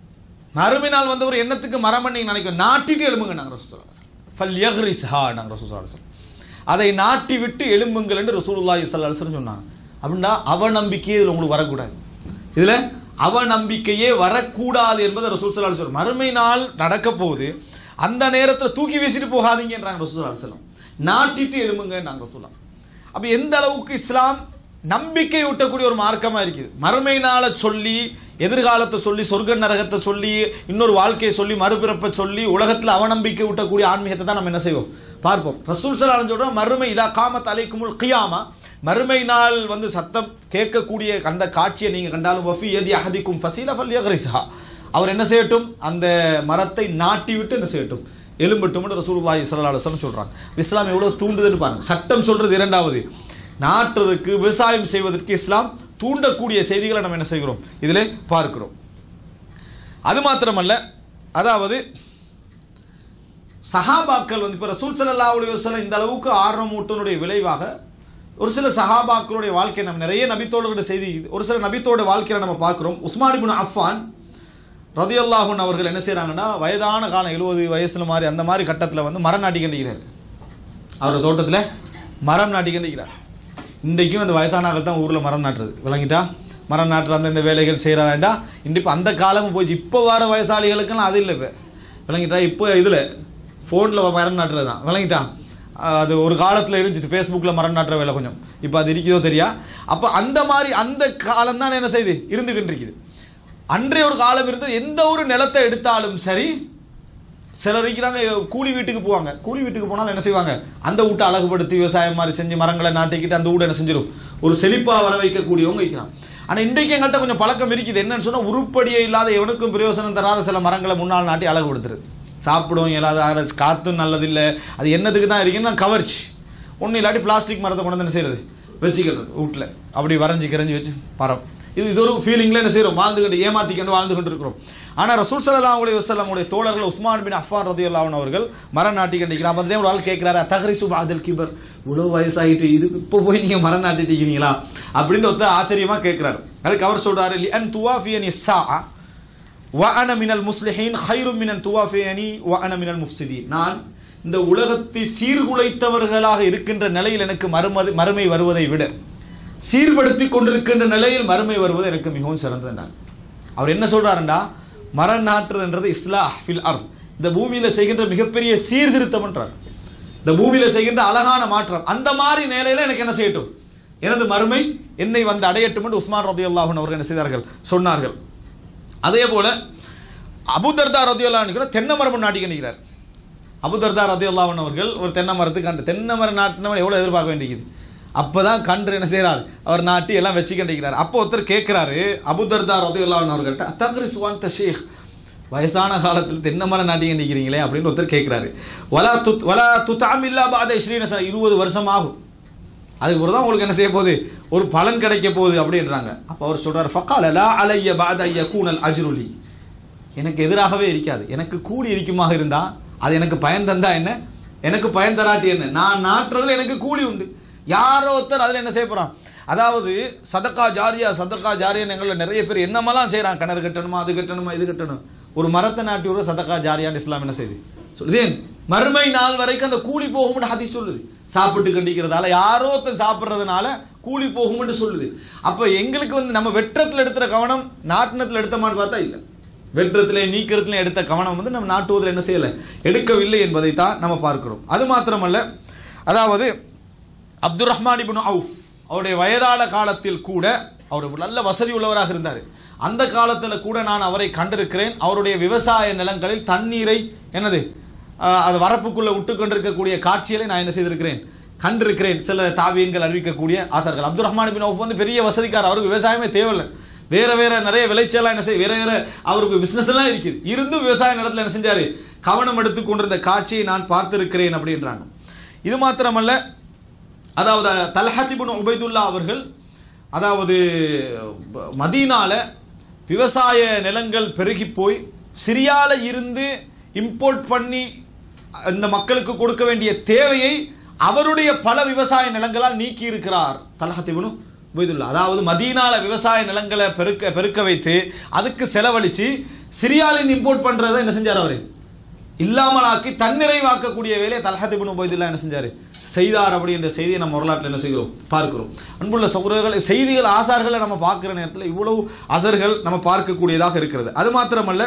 Speaker 2: மறுமை நாள் வந்து ஒரு எண்ணத்துக்கு மரம் நீங்க நினைக்கும், நாட்டிட்டு எழும்புங்க. நாங்கள் ரசூலுல்லாஹி ஃபல்யக்ரிஸ்ஹா, நாங்கள் ரசூலுல்லாஹி அதை நாட்டி விட்டு எழும்புங்கள் என்று ரசூலுல்லாஹி ஸல்லல்லாஹு அலைஹி வஸல்லம் சொன்னாங்க. அப்படின்னா அவநம்பிக்கையே இதில் உங்களுக்கு வரக்கூடாது, இதுல அவநம்பிக்கையே வரக்கூடாது என்பதை ரசூல் ஸல்லல்லாஹு அலைஹி வஸல்லம். மறுமை நாள் நடக்க போகுது, அந்த நேரத்தில் தூக்கி வீசிட்டு போகாதீங்கன்றாங்க ரசூல் ஸல்லல்லாஹு அலைஹி வஸல்லம், நாட்டிட்டு எழும்புங்க நாங்கள் சொல்லலாம். அப்ப எந்த அளவுக்கு இஸ்லாம் நம்பிக்கை ஊட்டக்கூடிய ஒரு மார்க்கமா இருக்குது. மறுமை நாளை சொல்லி, எதிர்காலத்தை சொல்லி, சொர்க்க நரகத்தை சொல்லி, இன்னொரு வாழ்க்கையை சொல்லி, மறுபிறப்பை சொல்லி, உலகத்தில் அவநம்பிக்கை ஊட்டக்கூடிய ஆன்மீகத்தை தான் நம்ம என்ன செய்வோம் பார்ப்போம். ரசூல் ஸல்லல்லாஹு அலைஹி வஸல்லம் சொல்றோம், மறுமை இதா காமத் அலைக்குமுல் கியாமா, மறுமை நாள் வந்து சத்தம் கேட்கக்கூடிய அந்த காட்சியை நீங்க கண்டாலும் வஃபி யதி அஹதிக்கும் ஃபஸீலா ஃபல்யக்ரிஸ்ஹா, அவர் என்ன செய்யட்டும், அந்த மரத்தை நாட்டி விட்டு என்ன செய்யட்டும், எலும்பட்டும் ரசூலுல்லாஹி ஸல்லல்லாஹு அலைஹி வஸல்லம் சொல்றாங்க. இஸ்லாம் எவ்வளவு தூண்டுதுன்னு பாருங்க. சட்டம் சொல்றது இரண்டாவது, நாட்டுறதுக்கு விவசாயம் செய்வதற்கு இஸ்லாம் தூண்டக்கூடிய செய்திகளை நம்ம என்ன செய்கிறோம் இதிலே பார்க்கிறோம். அது மாத்திரமல்ல, அதாவது சஹாபாக்கள் வந்து இப்ப ரசூல் ஸல்லல்லாஹு அலைஹி வஸல்லம் இந்த அளவுக்கு ஆர்வமூட்டனுடைய விளைவாக ஒரு சில சஹாபாக்களுடைய வாழ்க்கை நம்ம நிறைய நபித்தோழர்களுடைய செய்தி, ஒரு சில நபித்தோட வாழ்க்கையை நம்ம பார்க்கிறோம். உஸ்மான் இப்னு அஃபான் ரலியல்லாஹு அன்ஹு அவர்கள் என்ன செய்யறாங்கன்னா, வயதான காலம் எழுபது வயசுல மாதிரி அந்த மாதிரி கட்டத்தில் வந்து மரம் நாட்டி கண்டிக்கிறார். அவரோட தோட்டத்தில் மரம் நாட்டி கண்டிக்கிறார். இன்றைக்கும் அந்த வயசானாக்கள் தான் ஊரில் மரம் நாட்டுறது, விளங்கிட்டா, மரம் நாட்டுற அந்த இந்த வேலைகள் செய்கிறாண்டா. இன்றைக்கு அந்த காலமும் போயிடுச்சு, இப்போ வர வயசாளிகளுக்கெல்லாம் அது இல்லை. இப்போ விளங்கிட்டா, இப்போ இதில் ஃபோனில் மரம் நாட்டுறது தான், விளங்கிட்டா. அது ஒரு காலத்தில் இருந்துச்சு, ஃபேஸ்புக்கில் மரம் நாட்டுற வேலை கொஞ்சம், இப்போ அது இருக்குதோ தெரியா. அப்போ அந்த மாதிரி அந்த காலம் தான் என்ன செய்யுது இருந்துகிட்டு இருக்குது. அன்றைய ஒரு காலம் இருந்தது, எந்த ஒரு நிலத்தை எடுத்தாலும் சரி, சிலர் இருக்கிறாங்க கூலி வீட்டுக்கு போவாங்க, கூலி வீட்டுக்கு போனாலும் என்ன செய்வாங்க, அந்த வீட்டை அழகுபடுத்தி விவசாயம் மாதிரி செஞ்சு மரங்களை நாட்டிக்கிட்டு அந்த வீட்டை என்ன செஞ்சிடும், ஒரு செழிப்பாக வர வைக்கக்கூடியவங்க இருக்கிறாங்க. ஆனால் இன்றைக்கு எங்கள்கிட்ட கொஞ்சம் பழக்கம் இருக்குது. என்னன்னு சொன்னால், உருப்படியே இல்லாத எவனுக்கும் பிரயோசனம் தராத சில மரங்களை முன்னால் நாட்டி அழகுபடுத்துறது. சாப்பிடும் இல்லாத, காற்றும் நல்லதில்லை, அது என்னதுக்கு தான் இருக்குன்னா கவர்ச்சி. ஒன்றும் இல்லாட்டி பிளாஸ்டிக் மரத்தை கொண்டு வந்து என்ன செய்யறது, வச்சுக்கிறது வீட்டில், அப்படி வரைஞ்சி கரைஞ்சி வச்சு மரம். இது இது ஒரு ஃபீலிங்ல என்ன செய்யறோம், வாழ்ந்துகிட்டு ஏமாத்திக்கொண்டு வாழ்ந்து கொண்டு இருக்கிறோம். ஆனால் ரசூல் ஸல்லல்லாஹு அலைஹி வஸல்லம் உடைய தோழர்கள் உஸ்மான் பின் அஃபான் ரலியல்லாஹு அன்ஹு அவர்கள் மரம் நாட்டி கண்டிக்கிறார். அப்போ ஒரு ஆள் கேட்கிறாரு, தஹ்ரிசு பஅதல் கிபர், இவ்வளவு வயசாகிட்டு இது இப்போ போய் நீங்க மரம் நாட்டிட்டு இருக்கீங்களா அப்படின்னு ஒருத்தர் ஆச்சரியமா கேட்கிறாரு. அதுக்கு அவர் சொல்றாரு, லிஅன் துவாஃபியனி ஸாஅ, வ அன மினல் முஸ்லிஹீன் கைரும் மினன் துவாஃபியனி வ அன மினல் முஃப்ஸிதீன். நான் இந்த உலகத்தை சீர்குலைத்தவர்களாக இருக்கின்ற நிலையில் எனக்கு மறுமதி மறுமை வருவதை விட சீர்படுத்தி கொண்டிருக்கின்ற நிலையில் மறுமை வருவது எனக்கு மிகவும் சிறந்தது. அவர் என்ன சொல்றாருண்டா, மரம் நாட்டுறதுன்றது இஸ்லாஹ் ஃபில் அர்த், இந்த பூமியில செய்கின்ற மிகப்பெரிய சீர்திருத்தம் என்றார். இந்த பூமியில செய்கின்ற அழகான மாற்றம், அந்த மாதிரி நிலையில எனக்கு என்ன செய்யட்டும், எனது மறுமை என்னை வந்து அடையட்டும் என்று உஸ்மான் ரலியல்லாஹு அன்ஹு அவர்கள் என்ன செய்தார்கள், சொன்னார்கள். அதே போல அபூ தர்தா ரலியல்லாஹு அன்ஹு தென்னை மரம் நாட்டிக்க நிற்கிறார். அபூ தர்தா ரலியல்லாஹு அன்ஹு அவர்கள் ஒரு தென்னை மரத்துக்கு கண்டு, தென்னை மரம் நாட்டினவன் எவ்வளவு எதிர்பார்க்க வேண்டியது, அப்பதான் கன்று என்ன செய்யறார், அவர் நாட்டி எல்லாம் வச்சுக்கிட்டிருக்கிறார். அப்போ ஒருத்தர் கேட்கிறாரு அபூ தர்தா ரலியல்லாஹு அன்ஹு அவர்கள்ட்ட, அத்தக்ரிஸ்வான் ஷேக், வயசான காலத்தில் தென்னை மரம் நாட்டிக்க நிற்கிறீங்களே அப்படின்னு ஒருத்தர் கேட்கிறாரு. வலா துத் வலா துத்தாமில்லா பாத இஸ்ரீன சன, இருபது வருஷம் ஆகும், அதுக்கு பிறகு தான் உங்களுக்கு என்ன செய்ய போகுது, ஒரு பலன் கிடைக்க போகுது அப்படின்றாங்க. அப்போ அவர் சொல்றார், ஃபகால லா அலைய பாத யகூனல் அஜ்ருலி, எனக்கு எதிராகவே இருக்காது, எனக்கு கூலி இருக்குமாக இருந்தா அது எனக்கு பயன் தந்தா என்ன, எனக்கு பயன் தராட்டி என்ன, நான் நாட்டுறதுல எனக்கு கூலி உண்டு. யாரோ ஒருத்தர் அதில் என்ன செய்ய போறான், அதாவது சதக்கா ஜாரியா சதக்கா ஜாரியா எங்களை நிறைய பேர் என்னமெல்லாம் செய்யறான், கிணறு கட்டணுமா அது கட்டணுமா இது கட்டணும், ஒரு மரத்தை நாட்டி ஒரு சதக்கா ஜாரியான்னு இஸ்லாம் என்ன செய்யுது சொல்லுதேன், மறுமை நாள் வரைக்கும் அந்த கூலி போகும்னு ஹதீஸ் சொல்லுது. சாப்பிட்டு கண்டிக்கிறதால யாரோ ஒருத்தர் சாப்பிட்றதுனால கூலி போகும்னு சொல்லுது. அப்ப எங்களுக்கு வந்து நம்ம வெற்றத்தில் எடுத்துற கவனம் நாட்டினத்தில் எடுத்தமான்னு பார்த்தா இல்லை, வெற்றத்திலே நீக்கிறதுல எடுத்த கவனம் வந்து நம்ம நாட்டுவதில் என்ன செய்யலை, எடுக்கவில்லை என்பதை தான் நம்ம பார்க்கிறோம். அது மாத்திரமல்ல, அதாவது அப்துர் ரஹ்மான் இப்னு அவுஃப் அவருடைய வயதான காலத்தில் கூட அவர் நல்ல வசதி உள்ளவராக இருந்தார். அந்த காலத்தில் கூட நான் அவரை கண்டிருக்கிறேன். அவருடைய விவசாய நிலங்களில் தண்ணீரை என்னது அது வரப்புக்குள்ள விட்டு கொண்டிருக்கக்கூடிய காட்சிகளை நான் என்ன செய்திருக்கிறேன், கண்டிருக்கிறேன். சில தாவியங்கள் அறிவிக்கக்கூடிய ஆதார்கள். அப்துர் ரஹ்மான் இப்னு அவுஃப் வந்து பெரிய வசதிக்காரர், அவருக்கு விவசாயமே தேவையில்லை, வேற வேற நிறைய விளைச்சலாம் என்ன செய்ய, வேற வேற அவருக்கு பிசினஸ் எல்லாம் இருக்குது, இருந்தும் விவசாய நிலத்தில் என்ன செஞ்சாரு, கவனம் எடுத்துக் கொண்டிருந்த காட்சியை நான் பார்த்திருக்கிறேன் அப்படின்றாங்க. இது மாத்திரமல்ல, அதாவது தல்ஹத் இப்னு உபைதுல்லா அவர்கள் அதாவது மதீனால விவசாய நிலங்கள் பெருகி போய் சிரியால இருந்து இம்போர்ட் பண்ணி இந்த மக்களுக்கு கொடுக்க வேண்டிய தேவையை அவருடைய பல விவசாய நிலங்களால் நீக்கி இருக்கிறார் தல்ஹத் இப்னு உபைதுல்லா. அதாவது மதீனால விவசாய நிலங்களை பெருக்க பெருக்க வைத்து அதுக்கு செலவழிச்சு சிரியாலிருந்து இம்போர்ட் பண்றதை என்ன செஞ்சார், அவரு இல்லாமலாக்கி தன்னிறைவாக்கக்கூடிய வேலையை தல்ஹத் இப்னு உபைதுல்லா என்ன செஞ்சாரு, செய்தார். அப்படி என்ற செய்தியை நம்ம வரலாற்றில் என்ன செய்கிறோம், பார்க்கிறோம். அன்புள்ள சகோதரர்களை, செய்திகள் ஆதார்களை நம்ம பார்க்கிற நேரத்தில் இவ்வளவு அதர்கள் நம்ம பார்க்கக்கூடியதாக இருக்கிறது. அது மாத்திரமல்ல,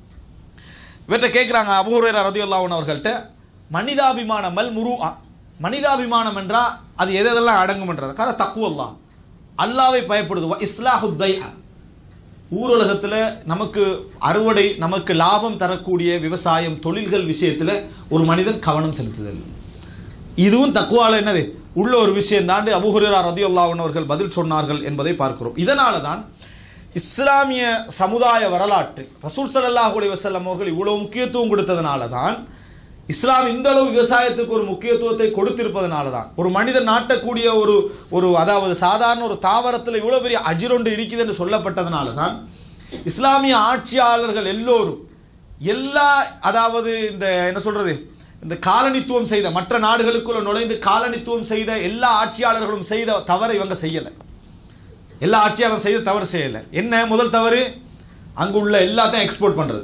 Speaker 2: இவற்றை கேட்கிறாங்க அபூ ஹுரைரா ரலியல்லாஹு அன்ஹு அவர்கள்ட்ட, மனிதாபிமானம் மல் முருஆ, மனிதாபிமானம் என்றா அது எதெல்லாம் அடங்கும் என்றார். கார தக்வல்லாஹ், அல்லாஹ்வை பயப்படுது, இஸ்லாஹு தைஅ, ஊரலகத்தில் நமக்கு அறுவடை நமக்கு லாபம் தரக்கூடிய விவசாயம் தொழில்கள் விஷயத்தில் ஒரு மனிதன் கவனம் செலுத்துதல், இதுவும் தக்வால என்னது உள்ள ஒரு விஷயம் தான் அபூ ஹுரைரா ரலியல்லாஹு அன்ஹு அவர்கள் பதில் சொன்னார்கள் என்பதை பார்க்கிறோம். இதனால தான் இஸ்லாமிய சமுதாய வரலாற்றில் ரசூல் ஸல்லல்லாஹு அலைஹி வஸல்லம் அவர்கள் இவ்வளவு முக்கியத்துவம் கொடுத்ததனால தான், இஸ்லாம் இந்த அளவு விவசாயத்துக்கு ஒரு முக்கியத்துவத்தை கொடுத்திருப்பதனால தான், ஒரு மனிதன் நாட்டக்கூடிய ஒரு ஒரு அதாவது சாதாரண ஒரு தாவரத்தில் இவ்வளவு பெரிய அஜிரொண்டு இருக்குது என்று சொல்லப்பட்டதனால தான் இஸ்லாமிய ஆட்சியாளர்கள் எல்லோரும் எல்லா அதாவது இந்த என்ன சொல்றது இந்த காலனித்துவம் செய்த மற்ற நாடுகளுக்குள்ள நுழைந்து காலனித்துவம் செய்த எல்லா ஆட்சியாளர்களும் செய்த தவறை இவங்க செய்யலை. எல்லா ஆட்சியாளரும் செய்த தவறு செய்யலை. என்ன முதல் தவறு, அங்கு உள்ள எல்லாத்தையும் எக்ஸ்போர்ட் பண்றது.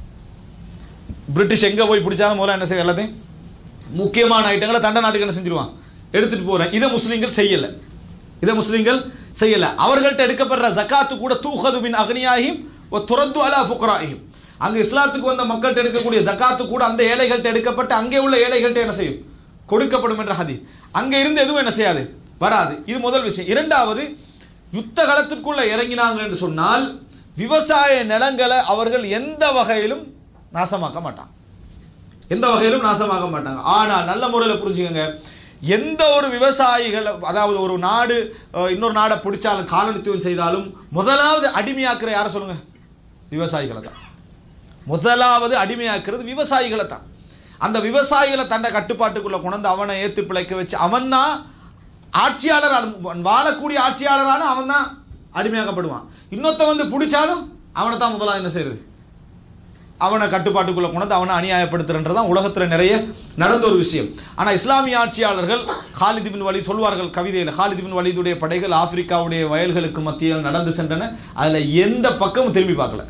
Speaker 2: பிரிட்டிஷ் எங்க போய் பிடிச்சாலும் முதல்ல என்ன செய்ய, எல்லாத்தையும் முக்கியமான ஐட்டங்களை தண்ட நாட்டுக்கு என்ன செஞ்சிருவான், எடுத்துட்டு போறேன். இதை முஸ்லீம்கள் செய்யல, இதை முஸ்லீம்கள் செய்யல. அவர்கள்ட்ட எடுக்கப்படுற ஜகாத்து கூட தூஹது மின் அக்னியாஹிம் வ துரத்து அலா ஃபுக்ராஹிம், அங்க இஸ்லாத்துக்கு வந்த மக்கள்கிட்ட எடுக்கக்கூடிய ஜகாத்து கூட அந்த ஏழைகள்கிட்ட எடுக்கப்பட்டு அங்கே உள்ள ஏழைகள்கிட்ட என்ன செய்யும், கொடுக்கப்படும் என்ற ஹதீஸ். அங்க இருந்து எதுவும் என்ன செய்யாது, வராது. இது முதல் விஷயம். இரண்டாவது, யுத்த காலத்திற்குள்ள இறங்கினாங்க என்று சொன்னால் விவசாய நிலங்களை அவர்கள் எந்த வகையிலும் நாசமாக்க மாட்டாங்க, எந்த வகையிலும் நாசமாக்க மாட்டாங்க. ஆனால் நல்ல முறையில் புரிஞ்சுக்கங்க, எந்த ஒரு விவசாயிகள் அதாவது ஒரு நாடு இன்னொரு நாடை பிடிச்சாலும் காலனித்துவம் செய்தாலும் முதலாவது அடிமையாக்குற யாரை சொல்லுங்க, விவசாயிகளை தான். முதலாவது அடிமையாக்குறது விவசாயிகளை தான். அந்த விவசாயிகளை தன்னை கட்டுப்பாட்டுக்குள்ள கொண்டு அவனை ஏத்து பிழைக்க வச்சு அவன் தான் ஆட்சியாளர், வாழக்கூடிய ஆட்சியாளரான அவன் தான் அடிமையாக்கப்படுவான். இன்னொத்த வந்து பிடிச்சாலும் அவனை தான் முதலாவது என்ன செய்யறது, அவனை கட்டுப்பாட்டுக்குள்ள கொண்டு அவனை அநியாயப்படுத்துறன்றதான் உலகத்தில் நிறைய நடந்த ஒரு விஷயம். ஆனால் இஸ்லாமிய ஆட்சியாளர்கள் ஹாலித் பின் வலீத் சொல்வார்கள் கவிதையில், ஹாலித் பின் வலீதுடைய படைகள் ஆப்பிரிக்காவுடைய வயல்களுக்கு மத்தியில் நடந்து சென்றன, அதில் எந்த பக்கமும் திரும்பி பார்க்கல.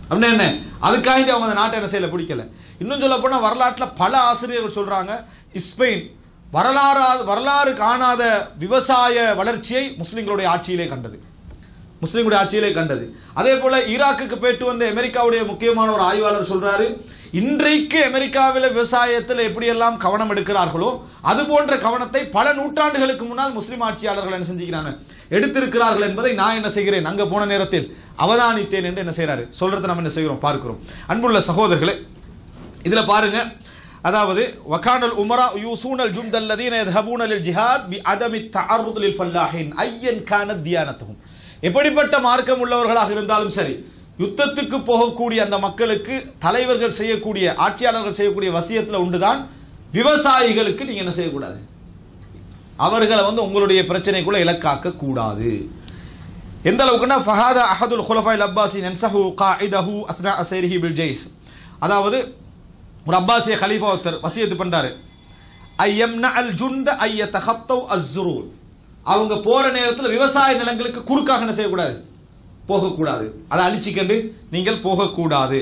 Speaker 2: அப்படின்னா என்ன, அதுக்காக அவங்க அந்த நாட்டை என்ன செய்யல, பிடிக்கல. இன்னும் சொல்ல போனா வரலாற்றில் பல ஆசிரியர்கள் சொல்றாங்க, ஸ்பெயின் வரலாறு வரலாறு காணாத விவசாய வளர்ச்சியை முஸ்லிம்களுடைய ஆட்சியிலே கண்டது, முஸ்லிம்களுடைய ஆட்சியிலே கண்டது. அதே போல ஈராக்குக்கு போயிட்டு வந்த அமெரிக்காவுடைய முக்கியமான ஒரு ஆய்வாளர் சொல்றாரு, இன்றைக்கு அமெரிக்காவில் விவசாயத்தில் எப்படியெல்லாம் கவனம் எடுக்கிறார்களோ அது போன்ற கவனத்தை பல நூற்றாண்டுகளுக்கு முன்னால் முஸ்லிம் ஆட்சியாளர்கள் என்ன செஞ்சுக்கிறாங்க, எடுத்திருக்கிறார்கள் என்பதை நான் என்ன செய்கிறேன், அங்க போன நேரத்தில் அவதானித்தேன் என்று என்ன செய்யறாரு சொல்றதை நம்ம என்ன செய்கிறோம் பார்க்கிறோம். அன்புள்ள சகோதரர்களே, இதுல பாருங்க, அதாவது வகானல் உமரா யூசூனல் ஜும்தல்லதீன யذهبون للجهاد بعدم التعرض للفلاحين ايا كانت ديانتهم. எப்படிப்பட்ட மார்க்கம் உள்ளவர்களாக இருந்தாலும் சரி, யுத்தத்துக்கு போகக்கூடிய அந்த மக்களுக்கு தலைவர்கள் செய்யக்கூடிய, ஆட்சியாளர்கள் செய்யக்கூடிய வசியத்தில் உண்டுதான், விவசாயிகளுக்கு நீங்க என்ன செய்யக்கூடாது, அவர்களை வந்து உங்களுடைய பிரச்சனைக்குள்ள இலக்காக்க கூடாது. எந்த அளவுக்குன்னா ஃபஹாதா அஹதுல் குலஃபாயில் அப்பாஸின் அன்சஹு காயிதஹு அத்னா அசைரிஹி பில் ஜெய்ஸ். அதாவது ஒரு அப்பாசிய கலீஃபா ஒருத்தர் வசியத்து பண்றாரு, ஐயம்ன அல் ஜுந்த ஐயதஹத்தவ் அஸ்ஸுரூர். அவங்க போற நேரத்தில் விவசாய நிலங்களுக்கு குறுக்காக என்ன செய்யக்கூடாது, போகக்கூடாது, அதை அழிச்சிக்கண்டு நீங்கள் போகக்கூடாது.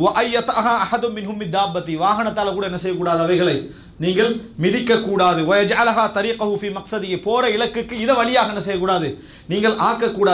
Speaker 2: வாகனத்தால் கூட என்ன செய்யக்கூடாது, அவைகளை நீங்கள் மிதிக்க கூடாது. போற இலக்குக்கு இதை வழியாக என்ன செய்யக்கூடாது, நீங்கள் ஆக்கக்கூடாது.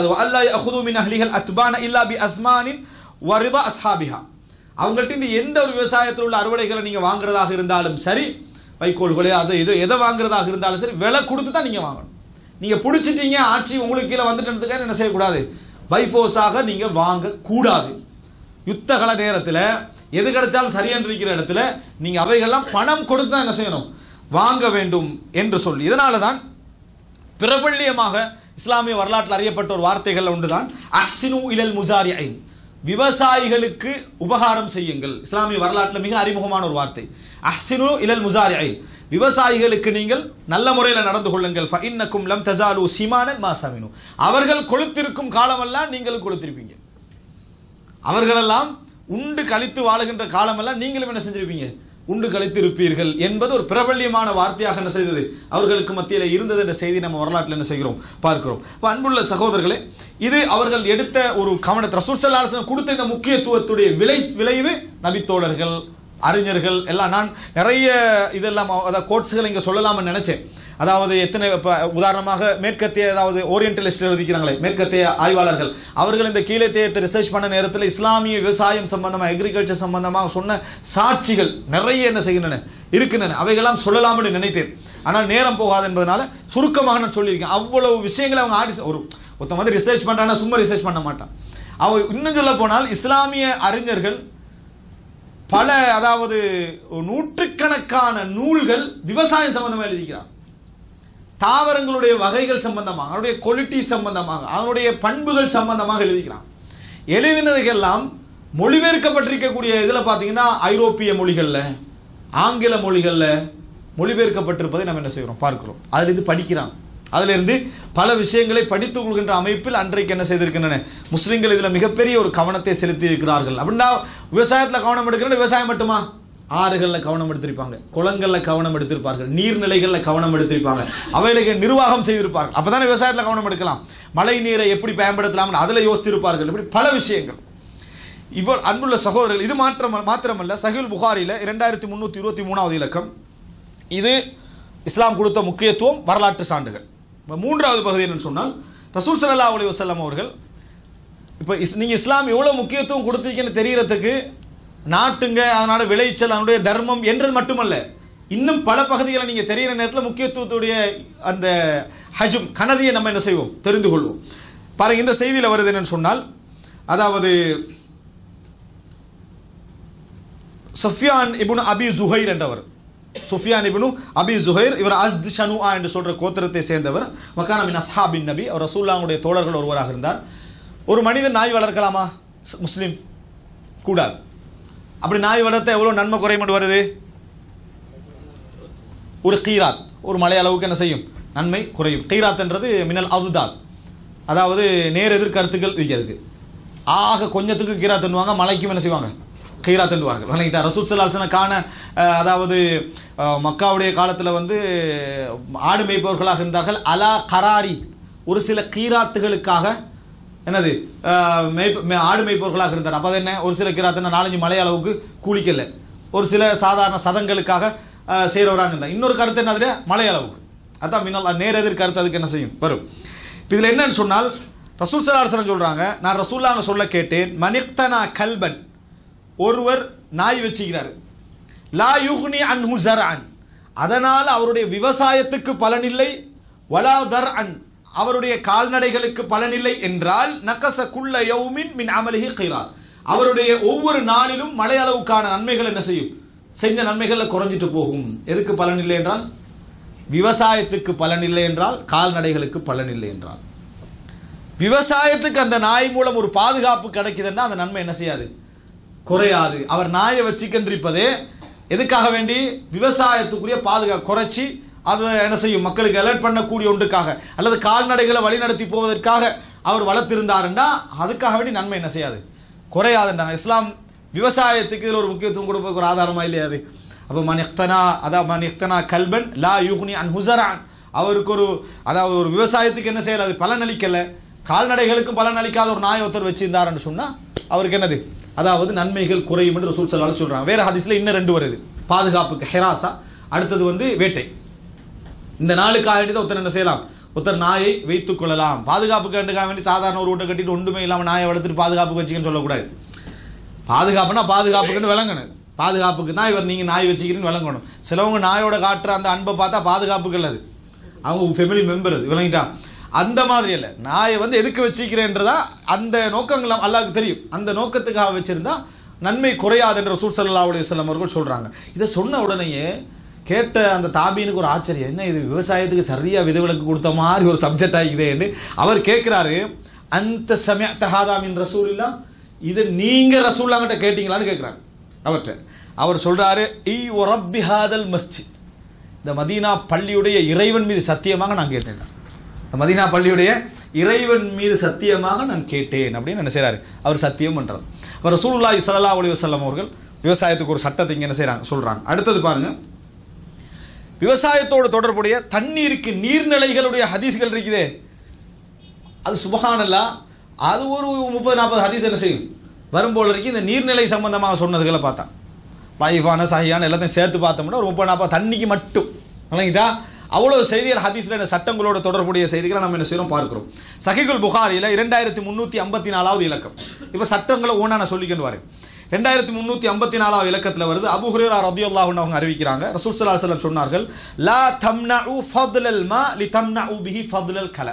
Speaker 2: அவங்கள்ட்ட இந்த எந்த ஒரு விவசாயத்தில் உள்ள அறுவடைகளை நீங்க வாங்குறதாக இருந்தாலும் சரி, வைக்கோல்களே அது இது எதை வாங்குறதாக இருந்தாலும் சரி, விலை கொடுத்து தான் நீங்க வாங்கணும். நீங்க பிடிச்சிட்டீங்க, ஆட்சி உங்களுக்கு கீழே வந்துட்டு என்ன செய்யக்கூடாது, பைஃபோர்ஸாக நீங்க வாங்க கூடாது. யுத்தகல நேரத்தில் எது கிடைச்சாலும் சரியென்று இருக்கிற இடத்துல நீங்க அவைகள்லாம் பணம் கொடுத்து தான் என்ன செய்யணும், வாங்க வேண்டும் என்று சொல்லி, இதனால தான் பிரபல்யமாக இஸ்லாமிய வரலாற்றில் அறியப்பட்ட ஒரு வார்த்தைகள் ஒன்றுதான் அஹ்சினு இலல் முஸாரிஇன், விவசாயிகளுக்கு உபகாரம் செய்யுங்கள். இஸ்லாமிய வரலாற்றில் மிக அறிமுகமான ஒரு வார்த்தை அஹ்சினு இலல் முஸாரிஇன், விவசாயிகளுக்கு நீங்கள் நல்ல முறையில் நடந்து கொள்ளுங்கள். ஃபஇன்னக்கும் லம் தஸாலு சிமானன் மா சமினு, அவர்கள் கொளுத்திருக்கும் காலமெல்லாம் நீங்களும் கொளுத்திருப்பீங்க, அவர்களெல்லாம் உண்டு கழித்து வாழுகின்ற காலமெல்லாம் நீங்களும் என்ன செஞ்சிருப்பீங்க, உண்டு கழித்து இருப்பீர்கள் என்பது ஒரு பிரபல்யமான வார்த்தையாக என்ன செய்தது, அவர்களுக்கு மத்தியில் இருந்தது என்ற செய்தி நம்ம வரலாற்றில் என்ன செய்கிறோம் பார்க்கிறோம். அன்புள்ள சகோதரர்களே, இது அவர்கள் எடுத்த ஒரு கவனத்தை, ரசூல் ஸல்லல்லாஹு அலைஹி வஸல்லம் கொடுத்த இந்த முக்கியத்துவத்துடைய விளை விளைவு நபித்தோழர்கள், அறிஞர்கள் எல்லாம், நான் நிறைய இதெல்லாம் அதாவது கோட்ஸ்கள் இங்கே சொல்லலாம்னு நினைச்சேன். அதாவது எத்தனை உதாரணமாக மேற்கத்திய, அதாவது ஓரியன்டலிஸ்ட் இருக்கிறாங்களே மேற்கத்திய ஆய்வாளர்கள், அவர்கள் இந்த கீழத்தியத்தை ரிசர்ச் பண்ண நேரத்தில் இஸ்லாமிய விவசாயம் சம்பந்தமாக, அக்ரிகல்ச்சர் சம்பந்தமாக சொன்ன சாட்சிகள் நிறைய என்ன செய்கின்றன இருக்கின்றன. அவைகளாம் சொல்லலாம்னு நினைத்தேன், ஆனால் நேரம் போகாது என்பதனால சுருக்கமாக நான் சொல்லியிருக்கேன். அவ்வளவு விஷயங்களை அவங்க ஆடி ஒரு ஒருத்த மாதிரி ரிசர்ச் பண்றாங்க, சும்மா ரிசர்ச் பண்ண மாட்டான். அவ இன்னும் சொல்ல போனால் இஸ்லாமிய அறிஞர்கள் பல, அதாவது நூற்றுக்கணக்கான நூல்கள் விவசாயம் சம்பந்தமாக எழுதிக்கிறார், தாவரங்களுடைய வகைகள் சம்பந்தமாக, அவருடைய குவாலிட்டி சம்பந்தமாக, அவருடைய பண்புகள் சம்பந்தமாக எழுதிக்கிறான். எழுதினதுக்கெல்லாம் மொழிபெயர்க்கப்பட்டிருக்கக்கூடிய இதில் பார்த்தீங்கன்னா ஐரோப்பிய மொழிகளில், ஆங்கில மொழிகளில் மொழிபெயர்க்கப்பட்டிருப்பதை நம்ம என்ன செய்கிறோம் பார்க்கிறோம். அதிலிருந்து படிக்கிறான், அதிலிருந்து பல விஷயங்களை படித்துக் கொள்கின்ற அமைப்பில் அன்றைக்கு என்ன செய்திருக்கின்றன முஸ்லிம்கள் இதில் மிகப்பெரிய ஒரு கவனத்தை செலுத்தி இருக்கிறார்கள். அப்படின்னா விவசாயத்தில் கவனம் எடுக்கிறது விவசாயம் மட்டுமா, ஆறுகளில் கவனம் எடுத்திருப்பாங்க, குளங்களில் கவனம் எடுத்திருப்பார்கள், நீர்நிலைகளில் கவனம் எடுத்திருப்பாங்க, அவைகளுக்கு நிர்வாகம் செய்திருப்பார்கள். அப்பதானே விவசாயத்தில் கவனம் எடுக்கலாம். மழை நீரை எப்படி பயன்படுத்தலாம் அதில் யோசித்திருப்பார்கள். இப்படி பல விஷயங்கள். இவ்வளவு அன்புள்ள சகோதரர்கள், இது மாற்றம் மாத்திரமல்ல, சஹீஹுல் புகாரில இரண்டாயிரத்தி முன்னூத்தி இருபத்தி மூணாவது இலக்கம். இது இஸ்லாம் கொடுத்த முக்கியத்துவம், வரலாற்று சான்றுகள். மூன்றாவது பகுதி என்னன்னு சொன்னால், ரசூல் ஸல்லல்லாஹு அலைஹி வஸல்லம் அவர்கள், இப்போ நீங்க இஸ்லாம் எவ்வளவு முக்கியத்துவம் கொடுத்திருக்கீங்கன்னு தெரியறதுக்கு நாட்டுங்க, அதனால விளைச்சல், அதனுடைய தர்மம் என்றது மட்டுமல்ல, இன்னும் பல பகுதிகளை நீங்க தெரிகிற நேரத்தில் முக்கியத்துவத்துடைய அந்த ஹஜும் கனதியை நம்ம என்ன செய்வோம் தெரிந்து கொள்வோம். பாருங்க, இந்த செய்தியில் வருது என்னன்னு சொன்னால், அதாவது சுஃபியான் இப்னு அபி ஜுஹைர் என்றவர், சுஃபியான் இப்னு அபி ஜுஹைர், இவர் அஸ்த் ஷனுஆ என்று சொல்ற கோத்திரத்தை சேர்ந்தவர். வகான மின் அஸ்ஹாபின் நபி, அவர் ரசூலுல்லாஹ்வுடைய தோழர்கள் ஒருவராக இருந்தார். ஒரு மனிதன் நாய் வளர்க்கலாமா? முஸ்லிம் கூடாது. அப்படி நாய் வளர்த்த எவ்வளவு நன்மை குறைமட்டு வருது? ஒரு கீராத், ஒரு மலை அளவுக்கு என்ன செய்யும், நன்மை குறையும். கீராத் என்றது மினல் அவுதால், அதாவது நேர் எதிர் கருத்துக்கள் இருக்கிறது. ஆக கொஞ்சத்துக்கு கீராத் தண்டுவாங்க, மலைக்கும் என்ன செய்வாங்க, கீராத் தண்டுவார்கள். வணங்கிட்டா ரசூல் ஸல்லல்லாஹு அலைஹி வஸல்லம் காண, அதாவது மக்காவுடைய காலத்தில் வந்து ஆடு மேய்ப்பவர்களாக இருந்தார்கள். அலா கராரி, ஒரு சில கீராத்துகளுக்காக என்னது மெய் ஆடு மேய்ப்பவர்களாக இருந்தார். அப்போ என்ன ஒரு சில கிராத்தின நாலஞ்சு மலை அளவுக்கு கூலிக்கல, ஒரு சில சாதாரண சதங்களுக்காக செய்கிறவராங்க இருந்தார். இன்னொரு கருத்து என்ன அதில் மலை அளவுக்கு, அதான் மின்னல் நேர் எதிர் கருத்து அதுக்கு என்ன செய்யும் வரும். இதில் என்னன்னு சொன்னால் ரசூல் ஸல்லல்லாஹு அலைஹி வஸல்லம் சொல்கிறாங்க, நான் ரசூலுல்லாஹ் சொல்ல கேட்டேன், மனிக்தனா கல்பன், ஒருவர் நாய் வச்சுக்கிறார், லா யுக்னி அன்ஹு ஸர்அன், அதனால் அவருடைய விவசாயத்துக்கு பலனில்லை, வலா தர்அன், அவருடைய கால்நடைகளுக்கு பலனில்லை என்றால், நகஸ குல்ல யௌமின் மின் அமலிஹி கைராத், அவருடைய ஒவ்வொரு நாளிலும் மழை அளவுக்கான நன்மைகள் என்ன செய்யும், செஞ்ச நன்மைகளில் குறைஞ்சிட்டு போகும். எதுக்கு பலன் இல்லை என்றால், விவசாயத்துக்கு பலன் இல்லை என்றால், கால்நடைகளுக்கு பலன் இல்லை என்றால். விவசாயத்துக்கு அந்த நாய் மூலம் ஒரு பாதுகாப்பு கிடைக்குதுன்னா அந்த நன்மை என்ன செய்யாது, குறையாது. அவர் நாயை வச்சுக்கின்றிருப்பதே எதுக்காக வேண்டி, விவசாயத்துக்குரிய பாதுகாப்பு குறைச்சி அது என்ன செய்யும், மக்களுக்கு அலர்ட் பண்ணக்கூடிய ஒன்றுக்காக அல்லது கால்நடைகளை வழிநடத்தி போவதற்காக அவர் வளர்த்திருந்தாருன்னா அதுக்காக வேண்டி நன்மை என்ன செய்யாது, குறையாதுன்றாங்க. இஸ்லாம் விவசாயத்துக்கு இதில் ஒரு முக்கியத்துவம் கொடுப்பதற்கு ஒரு ஆதாரமா இல்லையாது. அப்போ மனிக்தனா, அதாவது மனிக்தனா கல்பன் லா யுக்னி அன்ஹு ஸர்அன், அவருக்கு ஒரு அதாவது ஒரு விவசாயத்துக்கு என்ன செய்யல, அது பலன் அளிக்கல, கால்நடைகளுக்கும் பலன் அளிக்காத ஒரு நாய் ஒருத்தர் வச்சிருந்தாருன்னு சொன்னா அவருக்கு என்னது, அதாவது நன்மைகள் குறையும் என்று ரசூல் ஸல்லல்லாஹு அலைஹி வஸல்லம் சொல்றாங்க. வேற ஹதீஸ்ல இன்னும் ரெண்டு வருது, பாதுகாப்புக்கு ஹிராசா, அடுத்தது வந்து வேட்டை. இந்த நாளுக்காக வேண்டி ஒருத்தர் என்ன செய்யலாம், ஒருத்தர் நாயை வைத்துக் கொள்ளலாம். பாதுகாப்புக்கு வேண்டி சாதாரண ஒரு வீட்டை கட்டிட்டு ஒன்றுமே இல்லாமல் நாயை வளர்த்துட்டு பாதுகாப்புக்கு வச்சுக்கன்னு சொல்லக்கூடாது. பாதுகாப்புனா பாதுகாப்புக்குன்னு விளங்கணும், பாதுகாப்புக்கு தான் இவர் நீங்கள் நாய் வச்சுக்கிறீன்னு விளங்கணும். சிலவங்க நாயோட காட்டுற அந்த அன்பை பார்த்தா பாதுகாப்புக்கு இல்லை, அது அவங்க ஃபேமிலி மெம்பர், அது விளங்கிட்டா. அந்த மாதிரி இல்லை, நாயை வந்து எதுக்கு வச்சுக்கிறேன்றதா அந்த நோக்கங்கள் அல்லாஹ்வுக்கு தெரியும், அந்த நோக்கத்துக்காக வச்சிருந்தா நன்மை குறையாது என்று ரசூல் ஸல்லல்லாஹு அலைஹி வஸல்லம் அவர்கள் சொல்றாங்க. இதை சொன்ன உடனேயே கேட்ட அந்த தாபீனுக்கு ஒரு ஆச்சரியம், என்ன இது விவசாயத்துக்கு சரியா விதிவிலக்கு கொடுத்த மாதிரி ஒரு சப்ஜெக்ட் ஆகிக்குதே என்று அவர் கேட்கிறாரு. அந்த சமயத்த ஹாதா மின் ரசூலில்லாஹ், இதை நீங்க ரசூலுல்லாஹ் கிட்ட கேட்டீங்களான்னு கேட்கிறாரு அவர்கிட்ட. அவர் சொல்றாரு, ஈ ரப்பி ஹாதல் மஸ்ஜித், இந்த மதீனா பள்ளியுடைய இறைவன் மீது சத்தியமாக நான் கேட்டேன், இந்த மதீனா பள்ளியுடைய இறைவன் மீது சத்தியமாக நான் கேட்டேன் அப்படின்னு என்ன செய்யறாரு, அவர் சத்தியம் பண்றாரு. அவர் ரசூலுல்லாஹி ஸல்லல்லாஹு அலைஹி வஸல்லம் அவர்கள் விவசாயத்துக்கு ஒரு சட்டத்தை இங்க என்ன செய்யறாங்க சொல்றாங்க. அடுத்தது பாருங்க, விவசாயத்தோடு தொடர்புடைய தண்ணீருக்கு நீர்நிலைகளுடைய ஹதீஸ்கள் இருக்குதே, அது சுப்ஹானல்லாஹ், அது ஒரு முப்பது நாற்பது ஹதீஸ் என்ன செய்யும் வரும்போல இருக்கு. இந்த நீர்நிலை சம்பந்தமாக சொன்னதுகளை பார்த்தா லைஃபான சஹியான எல்லாத்தையும் சேர்த்து பார்த்தோம்னா ஒரு முப்பது நாற்பது தண்ணிக்கு மட்டும் விளங்கிட்டா அவ்வளோ செய்திகள் ஹதீஸ்ல இந்த சட்டங்களோட தொடர்புடைய செய்திகளை நம்ம என்ன செய்யறோம் பார்க்கிறோம். சஹீஹுல் புகாரியில் இரண்டாயிரத்தி முன்னூற்றி ஐம்பத்தி நாலாவது இலக்கம். இப்போ சட்டங்களை ஒன்றா நான் சொல்லிக்கணும் வரேன். ரெண்டாயிரத்தி முன்னூற்றி ஐம்பத்தி நாலாவது இலக்கத்தில் வருது, அபூ ஹுரைரா ரலியல்லாஹு அன்ஹு அவங்க அறிவிக்கிறாங்க, ரசூல் ஸல்லல்லாஹு அலைஹி வஸல்லம் சொன்னார்கள், லா தம்னஉ ஃபத்லல் மா லிதம்னஉ பிஹி ஃபத்லல் கல.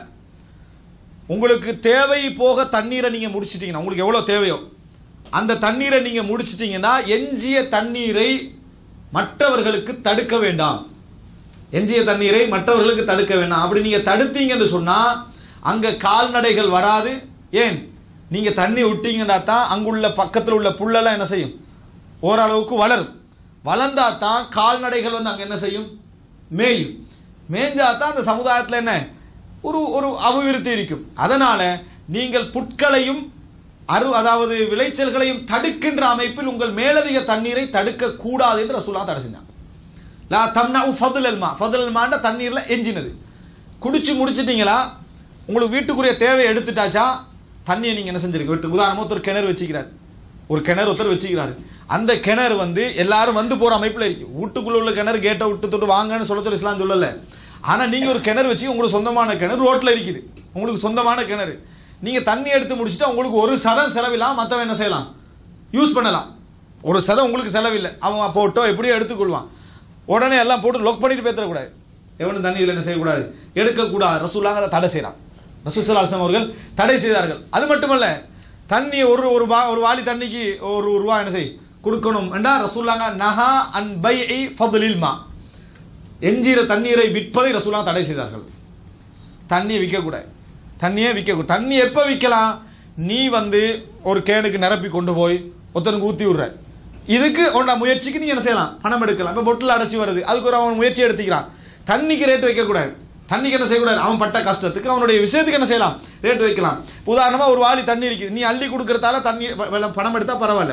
Speaker 2: உங்களுக்கு தேவை போக தண்ணீரை நீங்க முடிச்சிட்டீங்கன்னா, உங்களுக்கு எவ்வளவு தேவையோ அந்த தண்ணீரை நீங்க முடிச்சிட்டீங்கன்னா எஞ்சிய தண்ணீரை மற்றவர்களுக்கு தடுக்க வேண்டாம், எஞ்சிய தண்ணீரை மற்றவர்களுக்கு தடுக்க வேண்டாம். அப்படி நீங்க தடுத்தீங்கன்னு சொன்னா அங்க கால்நடைகள் வராது. ஏன், நீங்க தண்ணி விட்டீங்கன்னா தான் அங்குள்ள பக்கத்தில் உள்ள புல்லெல்லாம் என்ன செய்யும், ஓரளவுக்கு வளரும். வளர்ந்தா தான் கால்நடைகள் வந்து அங்க என்ன செய்யும், மேயும். மேஞ்சா தான் அந்த சமுதாயத்தில் என்ன ஒரு ஒரு அபிவிருத்தி இருக்கும். அதனால நீங்கள் புட்களையும் அரு அதாவது விளைச்சல்களையும் தடுக்கின்ற அமைப்பில் உங்கள் மேலதிக தண்ணீரை தடுக்க கூடாது என்று ரசூலுல்லாஹ் தடை செஞ்சாங்க. லா தம்னஉ ஃபத்லல் மா, ஃபத்லல் மான்னா தண்ணீர்ல எஞ்சினது. குடிச்சு முடிச்சிட்டீங்களா, உங்களுக்கு வீட்டுக்குரிய தேவையை எடுத்துட்டாச்சா, தண்ணியை நீங்க என்ன செஞ்சிருக்க வீட்டு. உதாரணமா ஒருத்தர் கிணறு வச்சுக்கிறார், ஒரு கிணறு ஒருத்தர் வச்சுக்கிறாரு, அந்த கிணறு வந்து எல்லாரும் வந்து போற அமைப்புல இருக்கு. வீட்டுக்குள்ள உள்ள கிணறு கேட்டை விட்டு தொட்டு வாங்கன்னு சொல்ல சொல்லி இஸ்லாம் சொல்லல. ஆனா நீங்க ஒரு கிணறு வச்சு உங்களுக்கு சொந்தமான கிணறு ரோட்ல இருக்குது, உங்களுக்கு சொந்தமான கிணறு, நீங்க தண்ணி எடுத்து முடிச்சுட்டா உங்களுக்கு ஒரு சதம் செலவில்லாம், மற்றவன் என்ன செய்யலாம் யூஸ் பண்ணலாம். ஒரு சதம் உங்களுக்கு செலவில்லை, அவன் போட்டோ எப்படியோ எடுத்துக்கொள்வான். உடனே எல்லாம் போட்டு லொக் பண்ணிட்டு பேசக்கூடாது, எவனும் தண்ணி என்ன செய்யக்கூடாது, எடுக்கக்கூடாது. ரசூலுல்லாஹ் அதை தடை செய்யறான், ரசூல் ஸல்லல்லாஹு அலைஹி வஸல்லம் அவர்கள் தடை செய்தார்கள். அது மட்டுமல்ல, தண்ணி ஒரு ஒரு ஒரு வாளி தண்ணிக்கு ஒரு ரூபா என்ன செய் கொடுக்கணும் என்றா ரசூலுல்லாஹ் நஹா அன் பைஇ ஃபத்லில் மா, எஞ்சிற தண்ணீரை விற்பதை ரசூலுல்லாஹ் தடை செய்தார்கள். தண்ணியை விற்கக்கூடாது, தண்ணியே விற்கக்கூடாது. தண்ணி எப்போ விற்கலாம், நீ வந்து ஒரு கேனுக்கு நிரப்பி கொண்டு போய் ஒருத்தனுக்கு ஊற்றி விடுற, இதுக்கு உன்னோட முயற்சிக்கு நீங்க என்ன செய்யலாம், பணம் எடுக்கலாம். இப்போ பொட்டில் அடைச்சி வருது, அதுக்கு ஒரு அவன் முயற்சி எடுத்துக்கிறான். தண்ணிக்கு ரேட் வைக்கக்கூடாது, தண்ணிக்கு என்ன செய்யக்கூடாது, அவன் பட்ட கஷ்டத்துக்கு அவனுடைய விஷயத்துக்கு என்ன செய்யலாம், ரேட் வைக்கலாம். உதாரணமாக ஒரு வாளி தண்ணி இருக்குது, நீ அள்ளி கொடுக்கறதால தண்ணி பணம் எடுத்தால் பரவாயில்ல.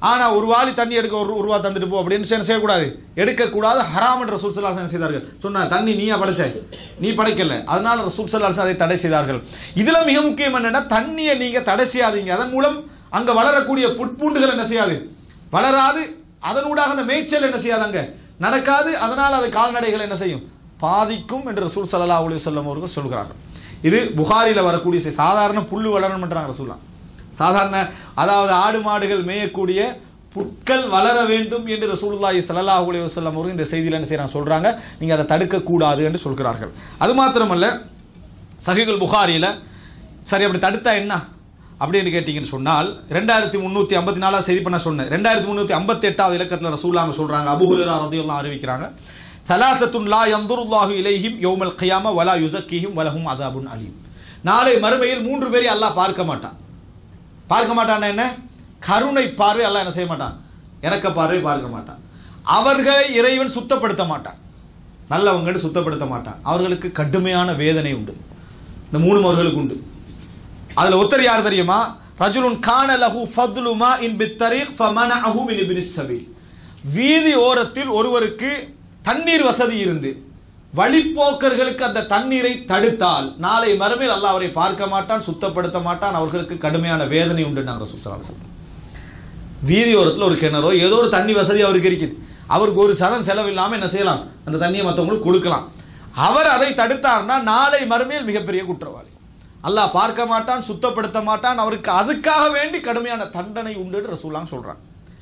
Speaker 2: ஆனா ஒரு வாளி தண்ணி எடுக்க ஒரு ரூபா தந்துட்டு போ அப்படின்னு செய்யக்கூடாது, எடுக்கக்கூடாது, ஹராம் என்று ரசூல் ஸல்லல்லாஹு அலைஹி வஸல்லம் செய்தார்கள். சொன்னார் தண்ணி நீயா படைச்ச, நீ படைக்கல, அதனால ரசூல் ஸல்லல்லாஹு அலைஹி வஸல்லம் அதை தடை செய்தார்கள். இதுல மிக முக்கியம் என்னன்னா, தண்ணியை நீங்க தடை செய்யாதீங்க, அதன் மூலம் அங்க வளரக்கூடிய புட்பூண்டுகள் என்ன செய்யாது, வளராது, அதனூடாக அந்த மேய்ச்சல் என்ன செய்யாதாங்க நடக்காது, அதனால அது கால்நடைகள் என்ன செய்யும், பாதிக்கும் என்று ரசூல் ஸல்லல்லாஹு அலைஹி வஸல்லம் அவர்கள் சொல்கிறார்கள். இது புகாரில வரக்கூடிய சாதாரண புல்லு வளரணும்ன்றாங்க ரசூலுல்லாஹ். சாதாரண அதாவது ஆடு மாடுகள் மேயக்கூடிய புட்கள் வளர வேண்டும் என்று ரசூலுல்லாஹி ஸல்லல்லாஹு அலைஹி வஸல்லம் அவர்கள் இந்த செய்தியில என்ன செய்றாங்க சொல்றாங்க, நீங்க அதை தடுக்க கூடாது என்று சொல்கிறார்கள். அது மாத்திரமல்ல, சஹீஹுல் புகாரியில சரி அப்படி தடுத்தா என்ன அப்படின்னு கேட்டீங்கன்னு சொன்னால், ரெண்டாயிரத்தி முன்னூத்தி ஐம்பத்தி நாலாவது செய்தி பண்ண சொன்னேன், ரெண்டாயிரத்தி முன்னூத்தி ஐம்பத்தி எட்டாவது இலக்கத்தில் ரசூலுல்லாஹ் சொல்றாங்க, அபூ ஹுரைரா ரலியல்லாஹு அன்ஹு அறிவிக்கிறாங்க, ஸலாத்தத்துன் லா யன்துருல்லாஹு இலைஹிம் யௌமல் கியாமா வலா யுஸக்கீஹிம் வலஹும் அஸாபுன் அலீம். நாளை மறுமையில் மூன்று பேரை அல்லாஹ் பார்க்க மாட்டான். பார்க்க மாட்டான் என்ன, கருணை பார்வை அல்லாஹ் என்ன செய்ய மாட்டான், இரக்க பார்வை பார்க்க மாட்டான். அவர்களை இறைவன் சுத்தப்படுத்த மாட்டான், நல்லவங்கன்னு சுத்தப்படுத்த மாட்டான். அவர்களுக்கு கடுமையான வேதனை உண்டு, இந்த மூணு அவர்களுக்கு உண்டு. அதுல ஒருத்தர் யார் தெரியுமா, ரஜுலுன் கான லஹு ஃபத்லு மாஇன் பித்தரீக் ஃபமனஅஹு மின் இப்னிஸ் ஸபீல். வீதி ஓரத்தில் ஒருவருக்கு தண்ணீர் வசதி இருந்து வழிப்போக்கர்களுக்கு அந்த தண்ணீரை தடுத்தால் நாளை மறுமையில் அல்லாஹ் அவரை பார்க்க மாட்டான், சுத்தப்படுத்த மாட்டான், அவர்களுக்கு கடுமையான வேதனை உண்டு. நாங்கள் ரசூல் ஸல்லல்லாஹு அலைஹி வஸல்லம் வீதி ஓரத்தில் ஒரு கிணறோ ஏதோ ஒரு தண்ணி வசதி அவருக்கு இருக்குது, அவருக்கு ஒரு சதம் செலவில்லாமல் என்ன செய்யலாம், அந்த தண்ணியை மற்றவங்களுக்கு கொடுக்கலாம். அவர் அதை தடுத்தார்னா நாளை மறுமையில் மிகப்பெரிய குற்றவாளி, அல்லாஹ் பார்க்க மாட்டான், சுத்தப்படுத்த மாட்டான், அவருக்கு அதுக்காக வேண்டி கடுமையான தண்டனை உண்டு என்று ரசூலுல்லாஹ் சொல்றாங்க.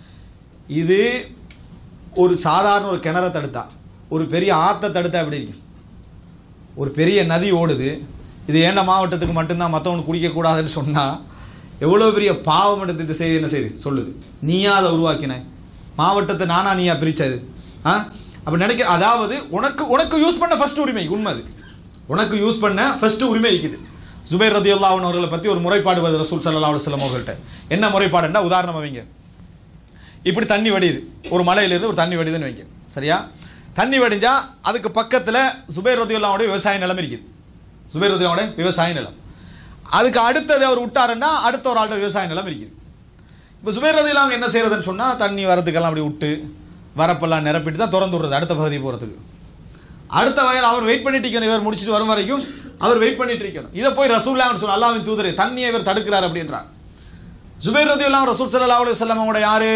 Speaker 2: இது ஒரு சாதாரண ஒரு கிணறை தடுத்தா, ஒரு பெரிய ஆற்றை தடுத்தா எப்படி இருக்கு, ஒரு பெரிய நதி ஓடுது, இது ஏண்ட மாவட்டத்துக்கு மட்டும்தான் மற்றவனுக்கு குடிக்கக்கூடாதுன்னு சொன்னால் எவ்வளோ பெரிய பாவம் எடுத்து இந்த செய்தி என்ன செய்யுது சொல்லுது. நீயா அதை உருவாக்கின, மாவட்டத்தை நானா நீயா பிரிச்சது ஆ அப்படி நினைக்க, அதாவது உனக்கு உனக்கு யூஸ் பண்ண ஃபர்ஸ்ட் உரிமை, உண்மை அது, உனக்கு யூஸ் பண்ண ஃபர்ஸ்ட் உரிமை இருக்குது. ஜுபைர் ரலியல்லாஹு அன்ஹு அவர்களை பற்றி ஒரு முறைப்பாடு வருது ரசூல் ஸல்லல்லாஹு அலைஹி வஸல்லம் அவர்கள்ட்ட. என்ன முறைப்பாடுன்னா, உதாரணம் வைங்க, இப்படி தண்ணி வடியுது, ஒரு மலையிலிருந்து ஒரு தண்ணி வடிதுன்னு வைங்க, சரியா, தண்ணி வடிஞ்சா அதுக்கு பக்கத்தில் ஜுபைர் ரலியல்லாஹு அன்ஹு விவசாய நிலம் இருக்குது, ஜுபைர் ரலியல்லாஹு அன்ஹு விவசாய நிலம், அதுக்கு அடுத்தது அவர் விட்டாருன்னா அடுத்த ஒரு ஆள்கிட்ட விவசாய நிலம் இருக்குது. இப்போ ஜுபைர் ரலியல்லாஹு அன்ஹு என்ன செய்யறதுன்னு சொன்னால், தண்ணி வரதுக்கெல்லாம் அப்படி விட்டு வரப்பெல்லாம் நிரப்பிட்டு தான் திறந்து விடுறது அடுத்த பகுதி போகிறதுக்கு. அடுத்த வகையில் அவர் வெயிட் பண்ணிட்டு இருக்கணும், இவர் முடிச்சுட்டு வரும் வரைக்கும் அவர் வெயிட் பண்ணிட்டு இருக்கணும். இதை போய் ரசூலுல்லாஹ் சொல்ல, அல்லாஹ்வின் தூதரே தண்ணியை இவர் தடுக்கிறார் அப்படின்றார். ஜுபைர் ரலியல்லாஹு அன்ஹு ரசூல் ஸல்லல்லாஹு அலைஹி வஸல்லம் அவங்களோட யாரு,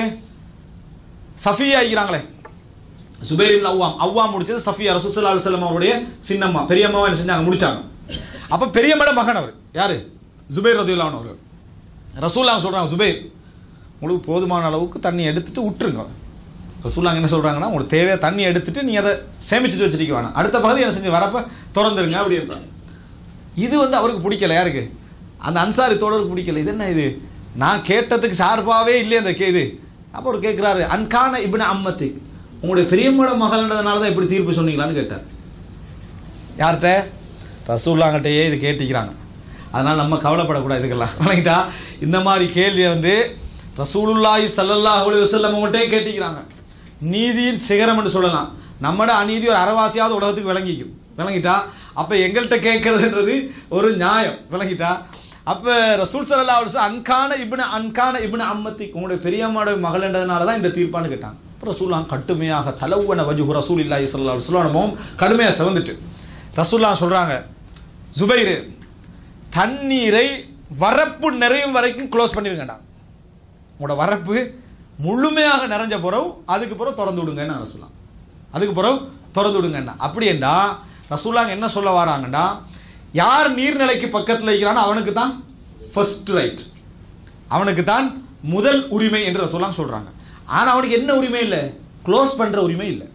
Speaker 2: சஃபியா ஆகிறாங்களே, ஜுபைர் இப்னு அவ்வாம், அவ்வாம் முடிச்சது சஃபியா, ரசூல் ஸல்லல்லாஹு அலைஹி வஸல்லம் அவருடைய சின்னம்மா, பெரியம்மாவை என்ன செஞ்சாங்க, முடிச்சாங்க. அப்ப பெரியம்மட மகன் அவர் யாரு, ஜுபைர் ரலியல்லாஹு அன்ஹு அவர்கள். ரசூலுல்லாஹ் சொல்றாங்க, ஜுபைர் உங்களுக்கு போதுமான அளவுக்கு தண்ணி எடுத்துட்டு விட்டுருங்க. ரசூலுல்லாஹ் என்ன சொல்றாங்கன்னா, உங்களுக்கு தேவையான தண்ணி எடுத்துட்டு நீ அதை சேமிச்சுட்டு வச்சிருக்க வேணாம், அடுத்த பகுதி என்ன செஞ்சு வரப்ப திறந்துருங்க அப்படின்றாங்க. இது வந்து அவருக்கு பிடிக்கல, யாருக்கு, அந்த அன்சாரி தோழருக்கு பிடிக்கல. இது என்ன இது, நான் கேட்டதுக்கு சார்பாவே இல்லையே அந்த கே இது. அப்போ அவர் கேட்கிறாரு, அன்கான இப்னு அம்மத்தி, உங்களுடைய பெரியம்மோட மகள்ன்றதுனால தான் இப்படி தீர்ப்பு சொன்னீங்களான்னு கேட்டார். யார்கிட்ட, ரசூலுல்லாஹ்கிட்டயே இது கேட்டிக்கிறாங்க. அதனால் நம்ம கவலைப்படக்கூடாது இதுக்கெல்லாம், வணங்கிட்டா. இந்த மாதிரி கேள்வியை வந்து ரசூலுல்லாஹி ஸல்லல்லாஹு அலைஹி வஸல்லம் அவங்கள்ட்டே கேட்டிக்கிறாங்க. நீதியின் சிகரம் என்று சொல்லலாம். நம்மட அநீதி ஒரு அரைவாசியாவது உலகத்துக்கு விளங்கிக்கும், விளங்கிட்டா. அப்போ எங்கள்கிட்ட கேட்கறதுன்றது ஒரு நியாயம், விளங்கிட்டா. அப்போ ரசூல் ஸல்லல்லாஹு அலைஹி வஸல்லம் அன்கான இப்னு அன்கான இப்னு அம்மத்தி, உங்களுடைய பெரியம்மாவோட மகள்ன்றதுனால தான் இந்த தீர்ப்பான்னு கேட்டாங்க. ரசூலுல்லாஹ் கடுமையாக தலவன வஜ்ஹு ரசூலில்லாஹி ஸல்லல்லாஹு அலைஹி வஸல்லம் கடுமையாக செவந்துட்டு ரசூலுல்லாஹ் சொல்றாங்க, ஜுபைர் தண்ணீரை வரப்பு நிறையும் வரைக்கும் க்ளோஸ் பண்ணிருங்கடா, உங்களோட வரப்பு முழுமையாக நிறைஞ்ச பிறகு அதுக்கு பிறகு திறந்து விடுங்கன்னு ரசூலுல்லாஹ், அதுக்கு பிறகு திறந்து விடுங்கண்ணா. அப்படி என்றா ரசூலுல்லாஹ் என்ன சொல்ல வராங்கண்டா, யார் நீர்நிலைக்கு பக்கத்தில் இருக்கிறானோ அவனுக்கு தான் ஃபர்ஸ்ட் ரைட், அவனுக்கு தான் முதல் உரிமை என்று ரசூலுல்லாஹ் சொல்றாங்க. ஆனா அவனுக்கு என்ன உரிமை இல்லை, க்ளோஸ் பண்ற உரிமை இல்லை.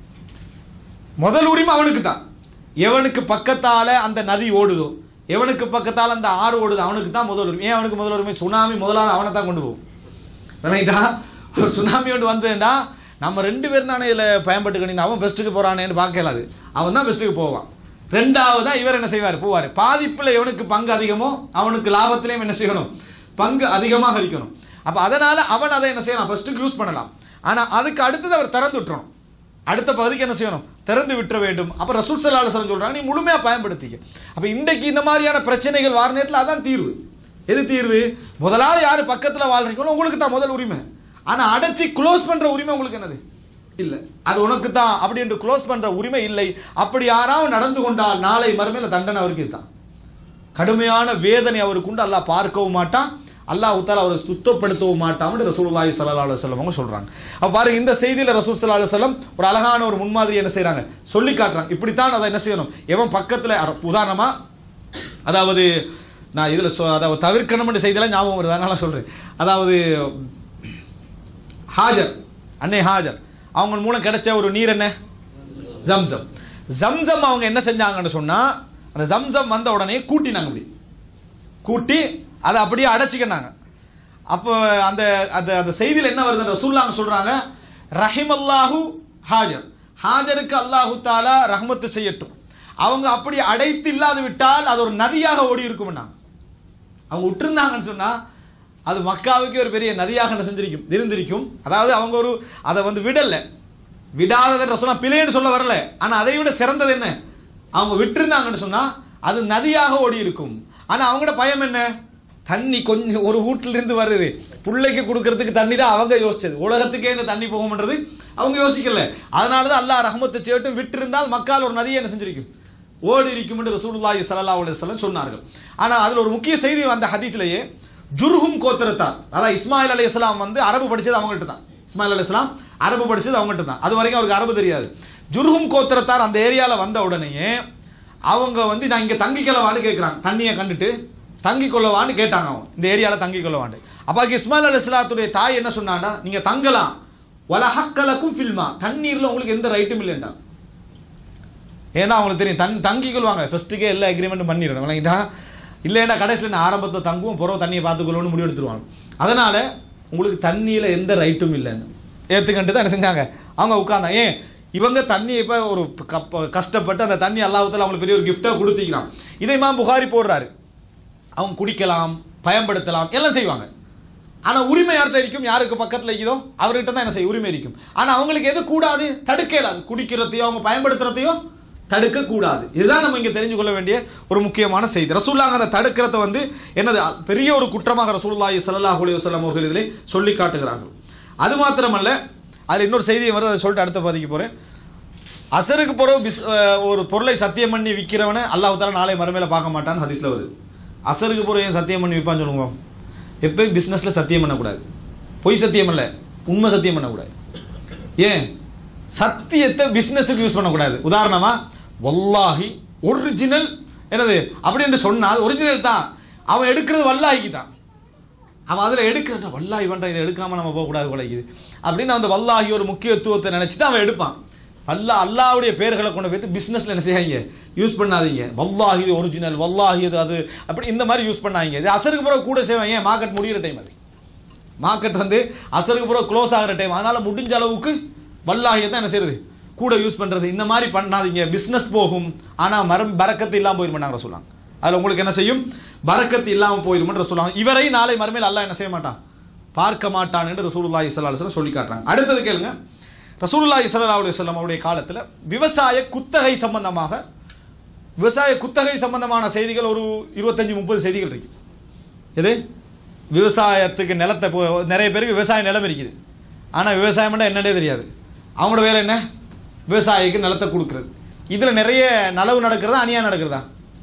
Speaker 2: முதல் உரிமை அவனுக்கு தான். எவனுக்கு பக்கத்தால அந்த நதி ஓடுதோ, எவனுக்கு பக்கத்தால் அந்த ஆறு ஓடுது, அவனுக்கு தான் முதல் உரிமை. ஏன் அவனுக்கு முதல் உரிமை, சுனாமி முதலாவது அவனை தான் கொண்டு போகும், விளங்கிட்டா. ஒரு சுனாமி ஒன்று வந்ததுன்னா நம்ம ரெண்டு பேரும் தானே இதில் பயன்பட்டுக்கணும், அவன் பெஸ்ட்டுக்கு போறானேன்னு பார்க்கலாது, அவன் தான் பெஸ்ட்டுக்கு போவான். ரெண்டாவதா இவர் என்ன செய்வார், போவார். பாதிப்பில் எவனுக்கு பங்கு அதிகமோ அவனுக்கு லாபத்திலையும் என்ன செய்யணும், பங்கு அதிகமாக இருக்கணும். அப்போ அதனால அவன் அதை என்ன செய்யலாம், ஃபர்ஸ்ட்டுக்கு யூஸ் பண்ணலாம். ஆனால் அதுக்கு அடுத்தது அவர் திறந்து விட்டுறணும், அடுத்த பகுதிக்கு என்ன செய்யணும், திறந்து விட்டுற வேண்டும். அப்போ ரசூல் ஸல்லல்லாஹு அலைஹி வஸல்லம் சொல்றாங்க, நீ முழுமையாக பயன்படுத்திக்க. அப்போ இன்றைக்கு இந்த மாதிரியான பிரச்சனைகள் வார நேரத்தில் அதான் தீர்வு. எது தீர்வு, முதலாவது யார் பக்கத்தில் வாழ்றீங்களோ உங்களுக்கு தான் முதல் உரிமை. ஆனா அடைச்சி க்ளோஸ் பண்ற உரிமை உங்களுக்கு என்னது இல்ல. அது உனக்கு தான் அப்படி என்று க்ளோஸ் பண்ற உரிமை இல்லை. அப்படி யாராவது நடந்து கொண்டால் நாளை மறுமையில தண்டனை அவருக்கு தான், கடுமையான வேதனை அவருக்கு உண்டு. அல்லாஹ் பார்க்கவும் மாட்டான், அல்லாஹ் தஆலா அவரை சுத்தப்படுத்தவும் மாட்டான்னு ரசூலுல்லாஹி ஸல்லல்லாஹு அலைஹி வஸல்லம் அவங்க சொல்றாங்க. அப்ப பாருங்க, இந்த செய்தியில ரசூல் ஸல்லல்லாஹு அலைஹி வஸல்லம் ஒரு அழகான ஒரு முன்மாதிரி என்ன செய்றாங்க, சொல்லி காட்டுறாங்க. இப்படித்தான் அதை என்ன செய்யணும். எவன் பக்கத்துல, உதாரணமா அதாவது நான் இதுல அதாவது தவிர்க்கணும்னு செய்தியெல்லாம் ஞாபகம் வருது, அதனால சொல்றேன். அதாவது ஹாஜர், அன்னை ஹாஜர் அவங்க மூலம் கிடைச்ச ஒரு நீர் என்ன, ஜம்சம். ஜம்சம் அவங்க என்ன செஞ்சாங்கன்னு சொன்னா, அந்த ஜம்சம் வந்த உடனே கூட்டினாங்க, அப்படி கூட்டி அதை அப்படியே அடைச்சிக்கினாங்க. அப்போ அந்த அந்த செய்தியில் என்ன வருது, ரசூலுல்லாஹ் சொல்றாங்க, ரஹிமல்லாஹு ஹாஜர், ஹாஜருக்கு அல்லாஹு தஆலா ரஹ்மத்து செய்யட்டும். அவங்க அப்படி அடைத்து இல்லாது விட்டால் அது ஒரு நதியாக ஓடி இருக்கும்னா, அவங்க விட்டுருந்தாங்கன்னு சொன்னா அது மக்காவுக்கு ஒரு பெரிய நதியாக என்ன செஞ்சிருக்கும், இருந்திருக்கும். அதாவது அவங்க ஒரு அதை வந்து விடல, விடாததை சொன்னா பிழைன்னு சொல்ல வரல, ஆனா அதை விட சிறந்தது என்ன, அவங்க விட்டுருந்தாங்கன்னு சொன்னா அது நதியாக ஓடி இருக்கும். ஆனா அவங்களோட பயம் என்ன, தண்ணி கொஞ்சம் ஒரு வீட்டில இருந்து வருது, பிள்ளைக்கு கொடுக்கறதுக்கு தண்ணி தான் அவங்க யோசிச்சது, உலகத்துக்கே இந்த தண்ணி போகும்ன்றது அவங்க யோசிக்கல. அதனாலதான் அல்லாஹ் ரஹ்மத்தை சேட்டும் விட்டு இருந்தால் மக்கால் ஒரு நதியை என்ன செஞ்சிருக்கும், ஓடி இருக்கும் என்று ரசூலுல்லாஹி ஸல்லல்லாஹு அலைஹி வஸல்லம் சொன்னார்கள். ஆனா அதுல ஒரு முக்கிய செய்தி அந்த ஹதீஸ்லயே, ஜுர்ஹும் கோத்திரத்தார், அதாவது இஸ்மாயில் அலைஹிஸ்ஸலாம் வந்து அரபு படிச்சது அவங்கள்ட்ட தான், இஸ்மாயில் அலைஹிஸ்ஸலாம் அரபு படிச்சது அவங்கள்ட்ட தான், அது வரைக்கும் அவருக்கு அரபு தெரியாது. ஜுர்ஹும் கோத்திரத்தார் அந்த ஏரியால வந்த உடனேயே அவங்க வந்து நான் இங்க தங்கிக்கொள்ளவான்னு கேட்கிறாங்க, தண்ணியை கண்டுட்டு தங்கி கொள்ளவான்னு கேட்டாங்க, அவங்க இந்த ஏரியால தங்கி கொள்ளவான்னு. அப்ப இஸ்மாயில் அலைஹிஸ்ஸலாத்துடைய தாய் என்ன சொன்னாங்கன்னா, நீங்க தங்கலாம், வலஹக்கலக்கும் ஃபில்மா, தண்ணீர்ல உங்களுக்கு எந்த ரைட்டும் இல்லைண்டா. ஏன்னா அவங்களுக்கு தெரியும் தன் தங்கி கொள்வாங்க, ஃபர்ஸ்ட்டுக்கே எல்லா அக்ரிமெண்ட்டும் பண்ணிடணும், விளங்கிட்டா, இல்லைன்னா கடைசியில் நான் ஆரம்பத்தை தங்குவோம், புறவு தண்ணியை பார்த்துக்கொள்ளணும்னு முடிவு எடுத்துருவாங்க. அதனால உங்களுக்கு தண்ணியில எந்த ரைட்டும் இல்லைன்னு ஏற்றுக்கண்டு தான் என்ன செஞ்சாங்க, அவங்க உட்கார்ந்தாங்க. ஏன் இவங்க தண்ணி இப்போ ஒரு கஷ்டப்பட்டு அந்த தண்ணி அல்லாஹ் தஆலா அவங்களுக்கு பெரிய ஒரு கிஃப்டாக கொடுத்திக்கிறான். இதை இமாம் புகாரி போடுறாரு, அவங்க குடிக்கலாம், பயன்படுத்தலாம், எல்லாம் செய்வாங்க. ஆனால் உரிமை யார்கிட்ட இருக்கும், யாருக்கு பக்கத்தில் இருக்குதோ அவர்கிட்ட தான் என்ன செய்ய உரிமை இருக்கும். ஆனால் அவங்களுக்கு எது கூடாது, தடுக்க இயலாது, குடிக்கிறதையோ அவங்க பயன்படுத்துறதையோ தடுக்க கூடாது. இதுதான் நம்ம இங்கே தெரிஞ்சு கொள்ள வேண்டிய ஒரு முக்கியமான செய்தி. ரசூலுல்லாஹ் அந்த தடுக்கிறத வந்து என்னது பெரிய ஒரு குற்றமாக ரசூலுல்லாஹி ஸல்லல்லாஹு அலைஹி வஸல்லம் அவர்கள் இதிலே சொல்லி காட்டுகிறார்கள். அது மாத்திரமல்ல, அதில் இன்னொரு செய்தியை வருது, அதை சொல்லிட்டு அடுத்த பதிக்கு போகிறேன். அசருக்கு பிறகு பிஸ் ஒரு பொருளை சத்தியம் பண்ணி விற்கிறவனை அல்லாஹ் தஆலா நாளை மறுமையில பார்க்க மாட்டான்னு ஹதீஸ்ல வருது. அசருக்கு பிறகு ஏன் சத்தியம் பண்ணி விற்பான்னு சொல்லுங்க. எப்பயும் பிஸ்னஸ்ல சத்தியம் பண்ணக்கூடாது, பொய் சத்தியம் இல்லை, உண்மை சத்தியம் பண்ணக்கூடாது. ஏன் சத்தியத்தை பிஸ்னஸுக்கு யூஸ் பண்ணக்கூடாது. உதாரணமா வல்லாஹி ஒரிஜினல் என்னது அப்படின்னு சொன்னால் ஒரிஜினல் தான், அவன் எடுக்கிறது வல்லாஹிக்கு தான், அவன் அதில் எடுக்கிறத வல்லாஹி பண்ணுறான், இதை எடுக்காம நம்ம போகக்கூடாது குலைக்குது அப்படின்னு அந்த வல்லாஹி ஒரு முக்கியத்துவத்தை நினைச்சிட்டு அவன் எடுப்பான். அல்லா அல்லாவுடைய பேர்களை கொண்டு போய் பிஸ்னஸ்ல என்ன செய்யாங்க, யூஸ் பண்ணாதீங்க. வல்லாஹி இது ஒரிஜினல், வல்லாஹி இது அது அப்படி இந்த மாதிரி யூஸ் பண்ணாங்க. இது அசருக்கு பிறகு கூட செய்வாங்க, ஏன் மார்க்கெட் முடிகிற டைம், அது மார்க்கெட் வந்து அசருக்கு பிறகு க்ளோஸ் ஆகிற டைம், அதனால முடிஞ்ச அளவுக்கு வல்லாஹியை தான் என்ன செய்யறது, கூட யூஸ் பண்றது. இந்த மாதிரி பண்ணாதீங்க, பிசினஸ் போகும், ஆனா மரம் பரக்கத்து இல்லாம போயிருமாட்டாங்க சொல்லுவாங்க. அதுல உங்களுக்கு என்ன செய்யும், பரக்கத்து இல்லாம போயிருமென்று சொல்லுவாங்க. இவரை நாளை மறுமையில் அல்லாஹ் என்ன செய்ய மாட்டான், பார்க்க மாட்டான் என்று ரசூலுல்லாஹி ஸல்லல்லாஹு அலைஹி வஸல்லம் சொல்லி காட்டுறாங்க. அடுத்தது கேளுங்க, ரசூலுல்லாஹி ஸல்லல்லாஹு அலைஹி வஸல்லம் அவருடைய காலத்தில் விவசாய குத்தகை சம்பந்தமாக, விவசாய குத்தகை சம்பந்தமான செய்திகள் ஒரு இருபத்தஞ்சு முப்பது செய்திகள் இருக்கு. எது விவசாயத்துக்கு நிலத்தை, நிறைய பேருக்கு விவசாய நிலம் இருக்குது, ஆனால் விவசாயம் என்னன்னே தெரியாது. அவங்களோட வேலை என்ன, விவசாயிக்கு நிலத்தை கொடுக்கறது. இதில் நிறைய நலவு நடக்கிறதா அநியாயம் நடக்கிறதா,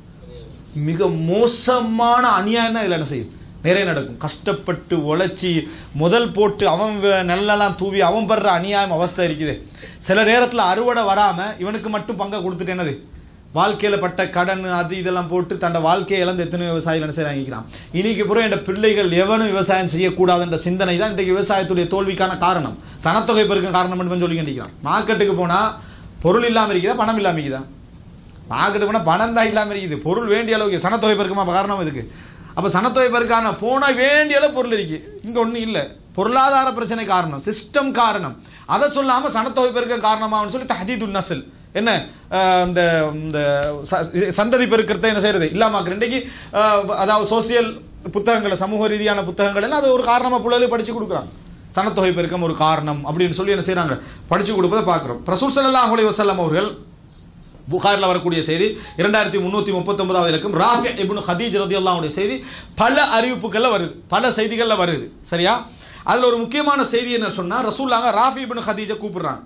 Speaker 2: மிக மோசமான அநியாயம் தான் இதில் என்ன செய்யும், நிறைய நடக்கும். கஷ்டப்பட்டு உழைச்சி முதல் போட்டு அவன் நெல்லெல்லாம் தூவி அவன் படுற அநியாயம் அவஸ்தை இருக்குது. சில நேரத்தில் அறுவடை வராமல் இவனுக்கு மட்டும் பங்கை கொடுத்துட்டு என்னது, வாழ்க்கையில் பட்ட கடன் அது இதெல்லாம் போட்டு தன்னோட வாழ்க்கையை இழந்து எத்தனை விவசாயிகள் என்ன செய்ய வாங்கிக்கிறான். இன்னைக்கு பிறகு என் பிள்ளைகள் எவனும் விவசாயம் செய்யக்கூடாதுன்ற சிந்தனை தான் இன்றைக்கு விவசாயத்துடைய தோல்விக்கான காரணம், சனத்தொகை பெருக்க காரணம் என்று சொல்லி நினைக்கிறான். மார்க்கெட்டுக்கு போனால் பொருள் இல்லாமல் இருக்குதா, பணம் இல்லாமல் இருக்குதா? மார்க்கெட்டுக்கு போனால் பணம் தான் இல்லாமல் இருக்குது, பொருள் வேண்டிய அளவுக்கு. சனத்தொகை பெருக்கமா காரணம் இதுக்கு. அப்போ சனத்தொகை பெருக்கான போனால் வேண்டிய அளவு பொருள் இருக்கு, இங்கே ஒன்றும் இல்லை. பொருளாதார பிரச்சனை காரணம், சிஸ்டம் காரணம். அதை சொல்லாமல் சனத்தொகை பெருக்க காரணமாகனு சொல்லி தஹதீதுன் நஸ்ல் என்ன இந்த இந்த சந்ததி பெருக்கிறத என்ன செய்யறது இல்லாமல் இன்றைக்கு அதாவது சோசியல் புத்தகங்களை, சமூக ரீதியான புத்தகங்கள் எல்லாம் அது ஒரு காரணமாக பிள்ளைகளுக்கு படிச்சு கொடுக்குறாங்க. சனத்தொகை பெருக்கம் ஒரு காரணம் அப்படின்னு சொல்லி என்ன செய்யறாங்க, படிச்சு கொடுப்பதை பார்க்குறோம். ரசூல் ஸல்லல்லாஹு அலைஹி வஸல்லம் அவர்கள் புகாரில் வரக்கூடிய செய்தி இரண்டாயிரத்தி முன்னூற்றி முப்பத்தி ஒன்பதாவது இலக்கம், ராஃபி இப்னு ஹதீஜ் ரலியல்லாஹு அன்ஹு செய்தி பல அறிவிப்புகளில் வருது, பல செய்திகளில் வருது. சரியா? அதில் ஒரு முக்கியமான செய்தி என்ன சொன்னால், ரசூலுல்லாஹ் ராஃபி இப்னு ஹதீஜா கூப்பிடுறாங்க,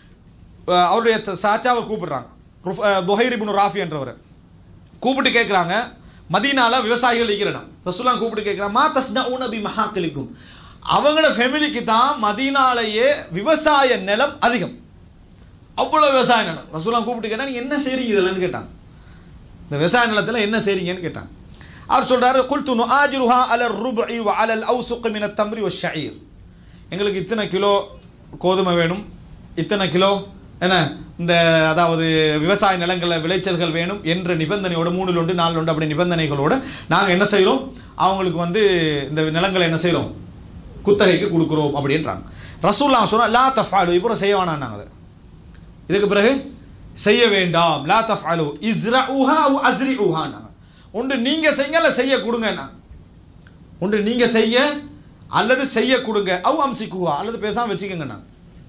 Speaker 2: அவருடைய சாச்சாவை கூப்பிடுறாங்க, துஹைர் இப்னு ராஃபி என்றவரை கூப்பிட்டு கேட்குறாங்க, மதீனால விவசாயிகள் இருக்கிற இடம். ரசூலுல்லாஹ் கூப்பிட்டு கேட்குறாங்க, மா தஸ்னஊன பி மஹாக்கிலிக்கும், அவங்களோட ஃபேமிலிக்கு தான் மதீனாலேயே விவசாய நிலம் அதிகம், அவ்வளோ விவசாய நிலம். ரசூலுல்லாஹ் கூப்பிட்டு கேட்டால் நீங்கள் என்ன செய்றீங்க இதெல்லாம் கேட்டாங்க, இந்த விவசாய நிலத்தில் என்ன செய்றீங்கன்னு கேட்டாங்க. அவர் சொல்றாரு, குல்து நுஆஜிருஹா அலர் ருபஇ வ அலல் அவ்சுக் மின தம்ரி வ ஷஈர், எங்களுக்கு இத்தனை கிலோ கோதுமை வேணும், இத்தனை கிலோ என்ன இந்த அதாவது விவசாய நிலங்களில் விளைச்சல்கள் வேணும் என்ற நிபந்தனையோட, மூணுல ஒன்று நாலு ஒன்று அப்படி நிபந்தனைகளோட நாங்கள் என்ன செய்கிறோம், அவங்களுக்கு வந்து இந்த நிலங்களை என்ன செய்கிறோம், குத்தகைக்கு கொடுக்குறோம் அப்படின்றாங்க. ரசூலுல்லாஹ் சொன்னா லா தஃஅலு, இப்போ செய்ய வேணாம், அதை இதுக்கு பிறகு செய்ய வேண்டாம். லா தஃஅலு இஸ்ரஊஹா அவ் அஸ்ரிஊஹா, ஒன்று நீங்க செய்யுங்க அல்ல செய்ய கொடுங்க, ஒன்று நீங்க செய்ய அல்லது செய்ய கொடுங்க, அவ் அம்சிக்குஹா அல்லது பேசாம வச்சுக்கோங்க.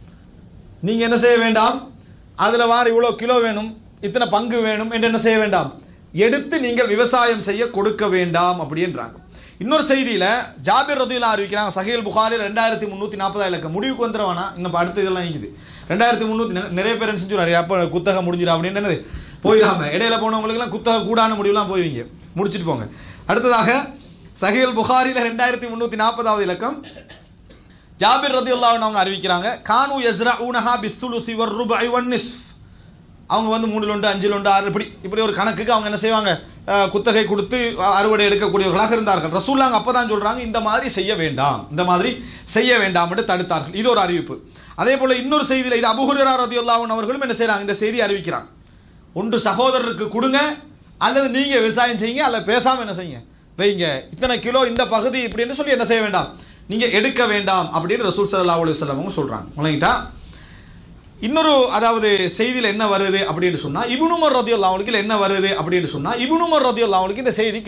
Speaker 2: நீங்க என்ன செய்ய வேண்டாம், அதுல வார இவ்வளோ கிலோ வேணும், இத்தனை பங்கு வேணும் என்று என்ன செய்ய வேண்டாம், எடுத்து நீங்கள் விவசாயம் செய்ய கொடுக்க வேண்டாம் அப்படின்றாங்க. இன்னொரு செய்தியில ஜாபிர் ரதியல்லாஹு அறிவிக்கிறாங்க, சஹீஹ் புகாரி ரெண்டாயிரத்தி முன்னூத்தி நாற்பதாயிரம் இலக்கம். முடிவுக்கு வந்துடுவானா, இன்னும் அடுத்த இதெல்லாம் இருக்குது. ரெண்டாயிரத்தி முன்னூத்தி நிறைய பேர் என்ன செஞ்சு அப்போ குத்தகை முடிஞ்சிடும் அப்படின்னு என்னது போயிடாம, இடையில போனவங்களுக்குலாம் குத்தகை கூடான முடிவுலாம் போய்வீங்க, முடிச்சுட்டு போங்க. அடுத்ததாக சஹீஹ் புகாரில ரெண்டாயிரத்தி முன்னூத்தி நாற்பதாவது இலக்கம், ஜாபிர் ரதியல்லாஹு அன்ஹு அவங்க அறிவிக்கிறாங்க, கானு யஸ்ரஊனஹா பிஸ்ஸுலுஸி வர்ருபஇ வன்னிஸ்ஃப், அவங்க வந்து மூணில் ஒன்று அஞ்சில் ஒன்று ஆறு இப்படி இப்படி ஒரு கணக்குக்கு அவங்க என்ன செய்வாங்க, குத்தகை கொடுத்து அறுவடை எடுக்கக்கூடியவர்களாக இருந்தார்கள். ரசூலுல்லாஹ் அப்பதான் சொல்றாங்க, இந்த மாதிரி செய்ய வேண்டாம், இந்த மாதிரி செய்ய வேண்டாம் என்று தடுத்தார்கள். இது ஒரு அறிவிப்பு. அதே போல இன்னொரு செய்தியில் இது அபூ ஹுரைரா ரலியல்லாஹு அன்ஹு அவர்களும் என்ன செய்றாங்க, இந்த செய்தி அறிவிக்கிறாங்க, ஒன்று சகோதரருக்கு கொடுங்க அல்லது நீங்க விவசாயம் செய்யுங்க, அல்ல பேசாம என்ன செய்யுங்க வைங்க, இத்தனை கிலோ இந்த பகுதி இப்படின்னு சொல்லி என்ன செய்ய வேண்டாம், நீங்க எடுக்க வேண்டாம் அப்படின்னு ரசூல் ஸல்லல்லாஹு அலைஹி வஸல்லம் சொல்றாங்க. உலகிட்டா இன்னொரு அதாவது செய்தியில் என்ன வருது அப்படின்னு சொன்னா, இப்னு உமர் ரலியல்லாஹு அன்ஹு என்ன வருது அப்படின்னு சொன்னா, இப்னு உமர் ரலியல்லாஹு அன்ஹு இந்த செய்தி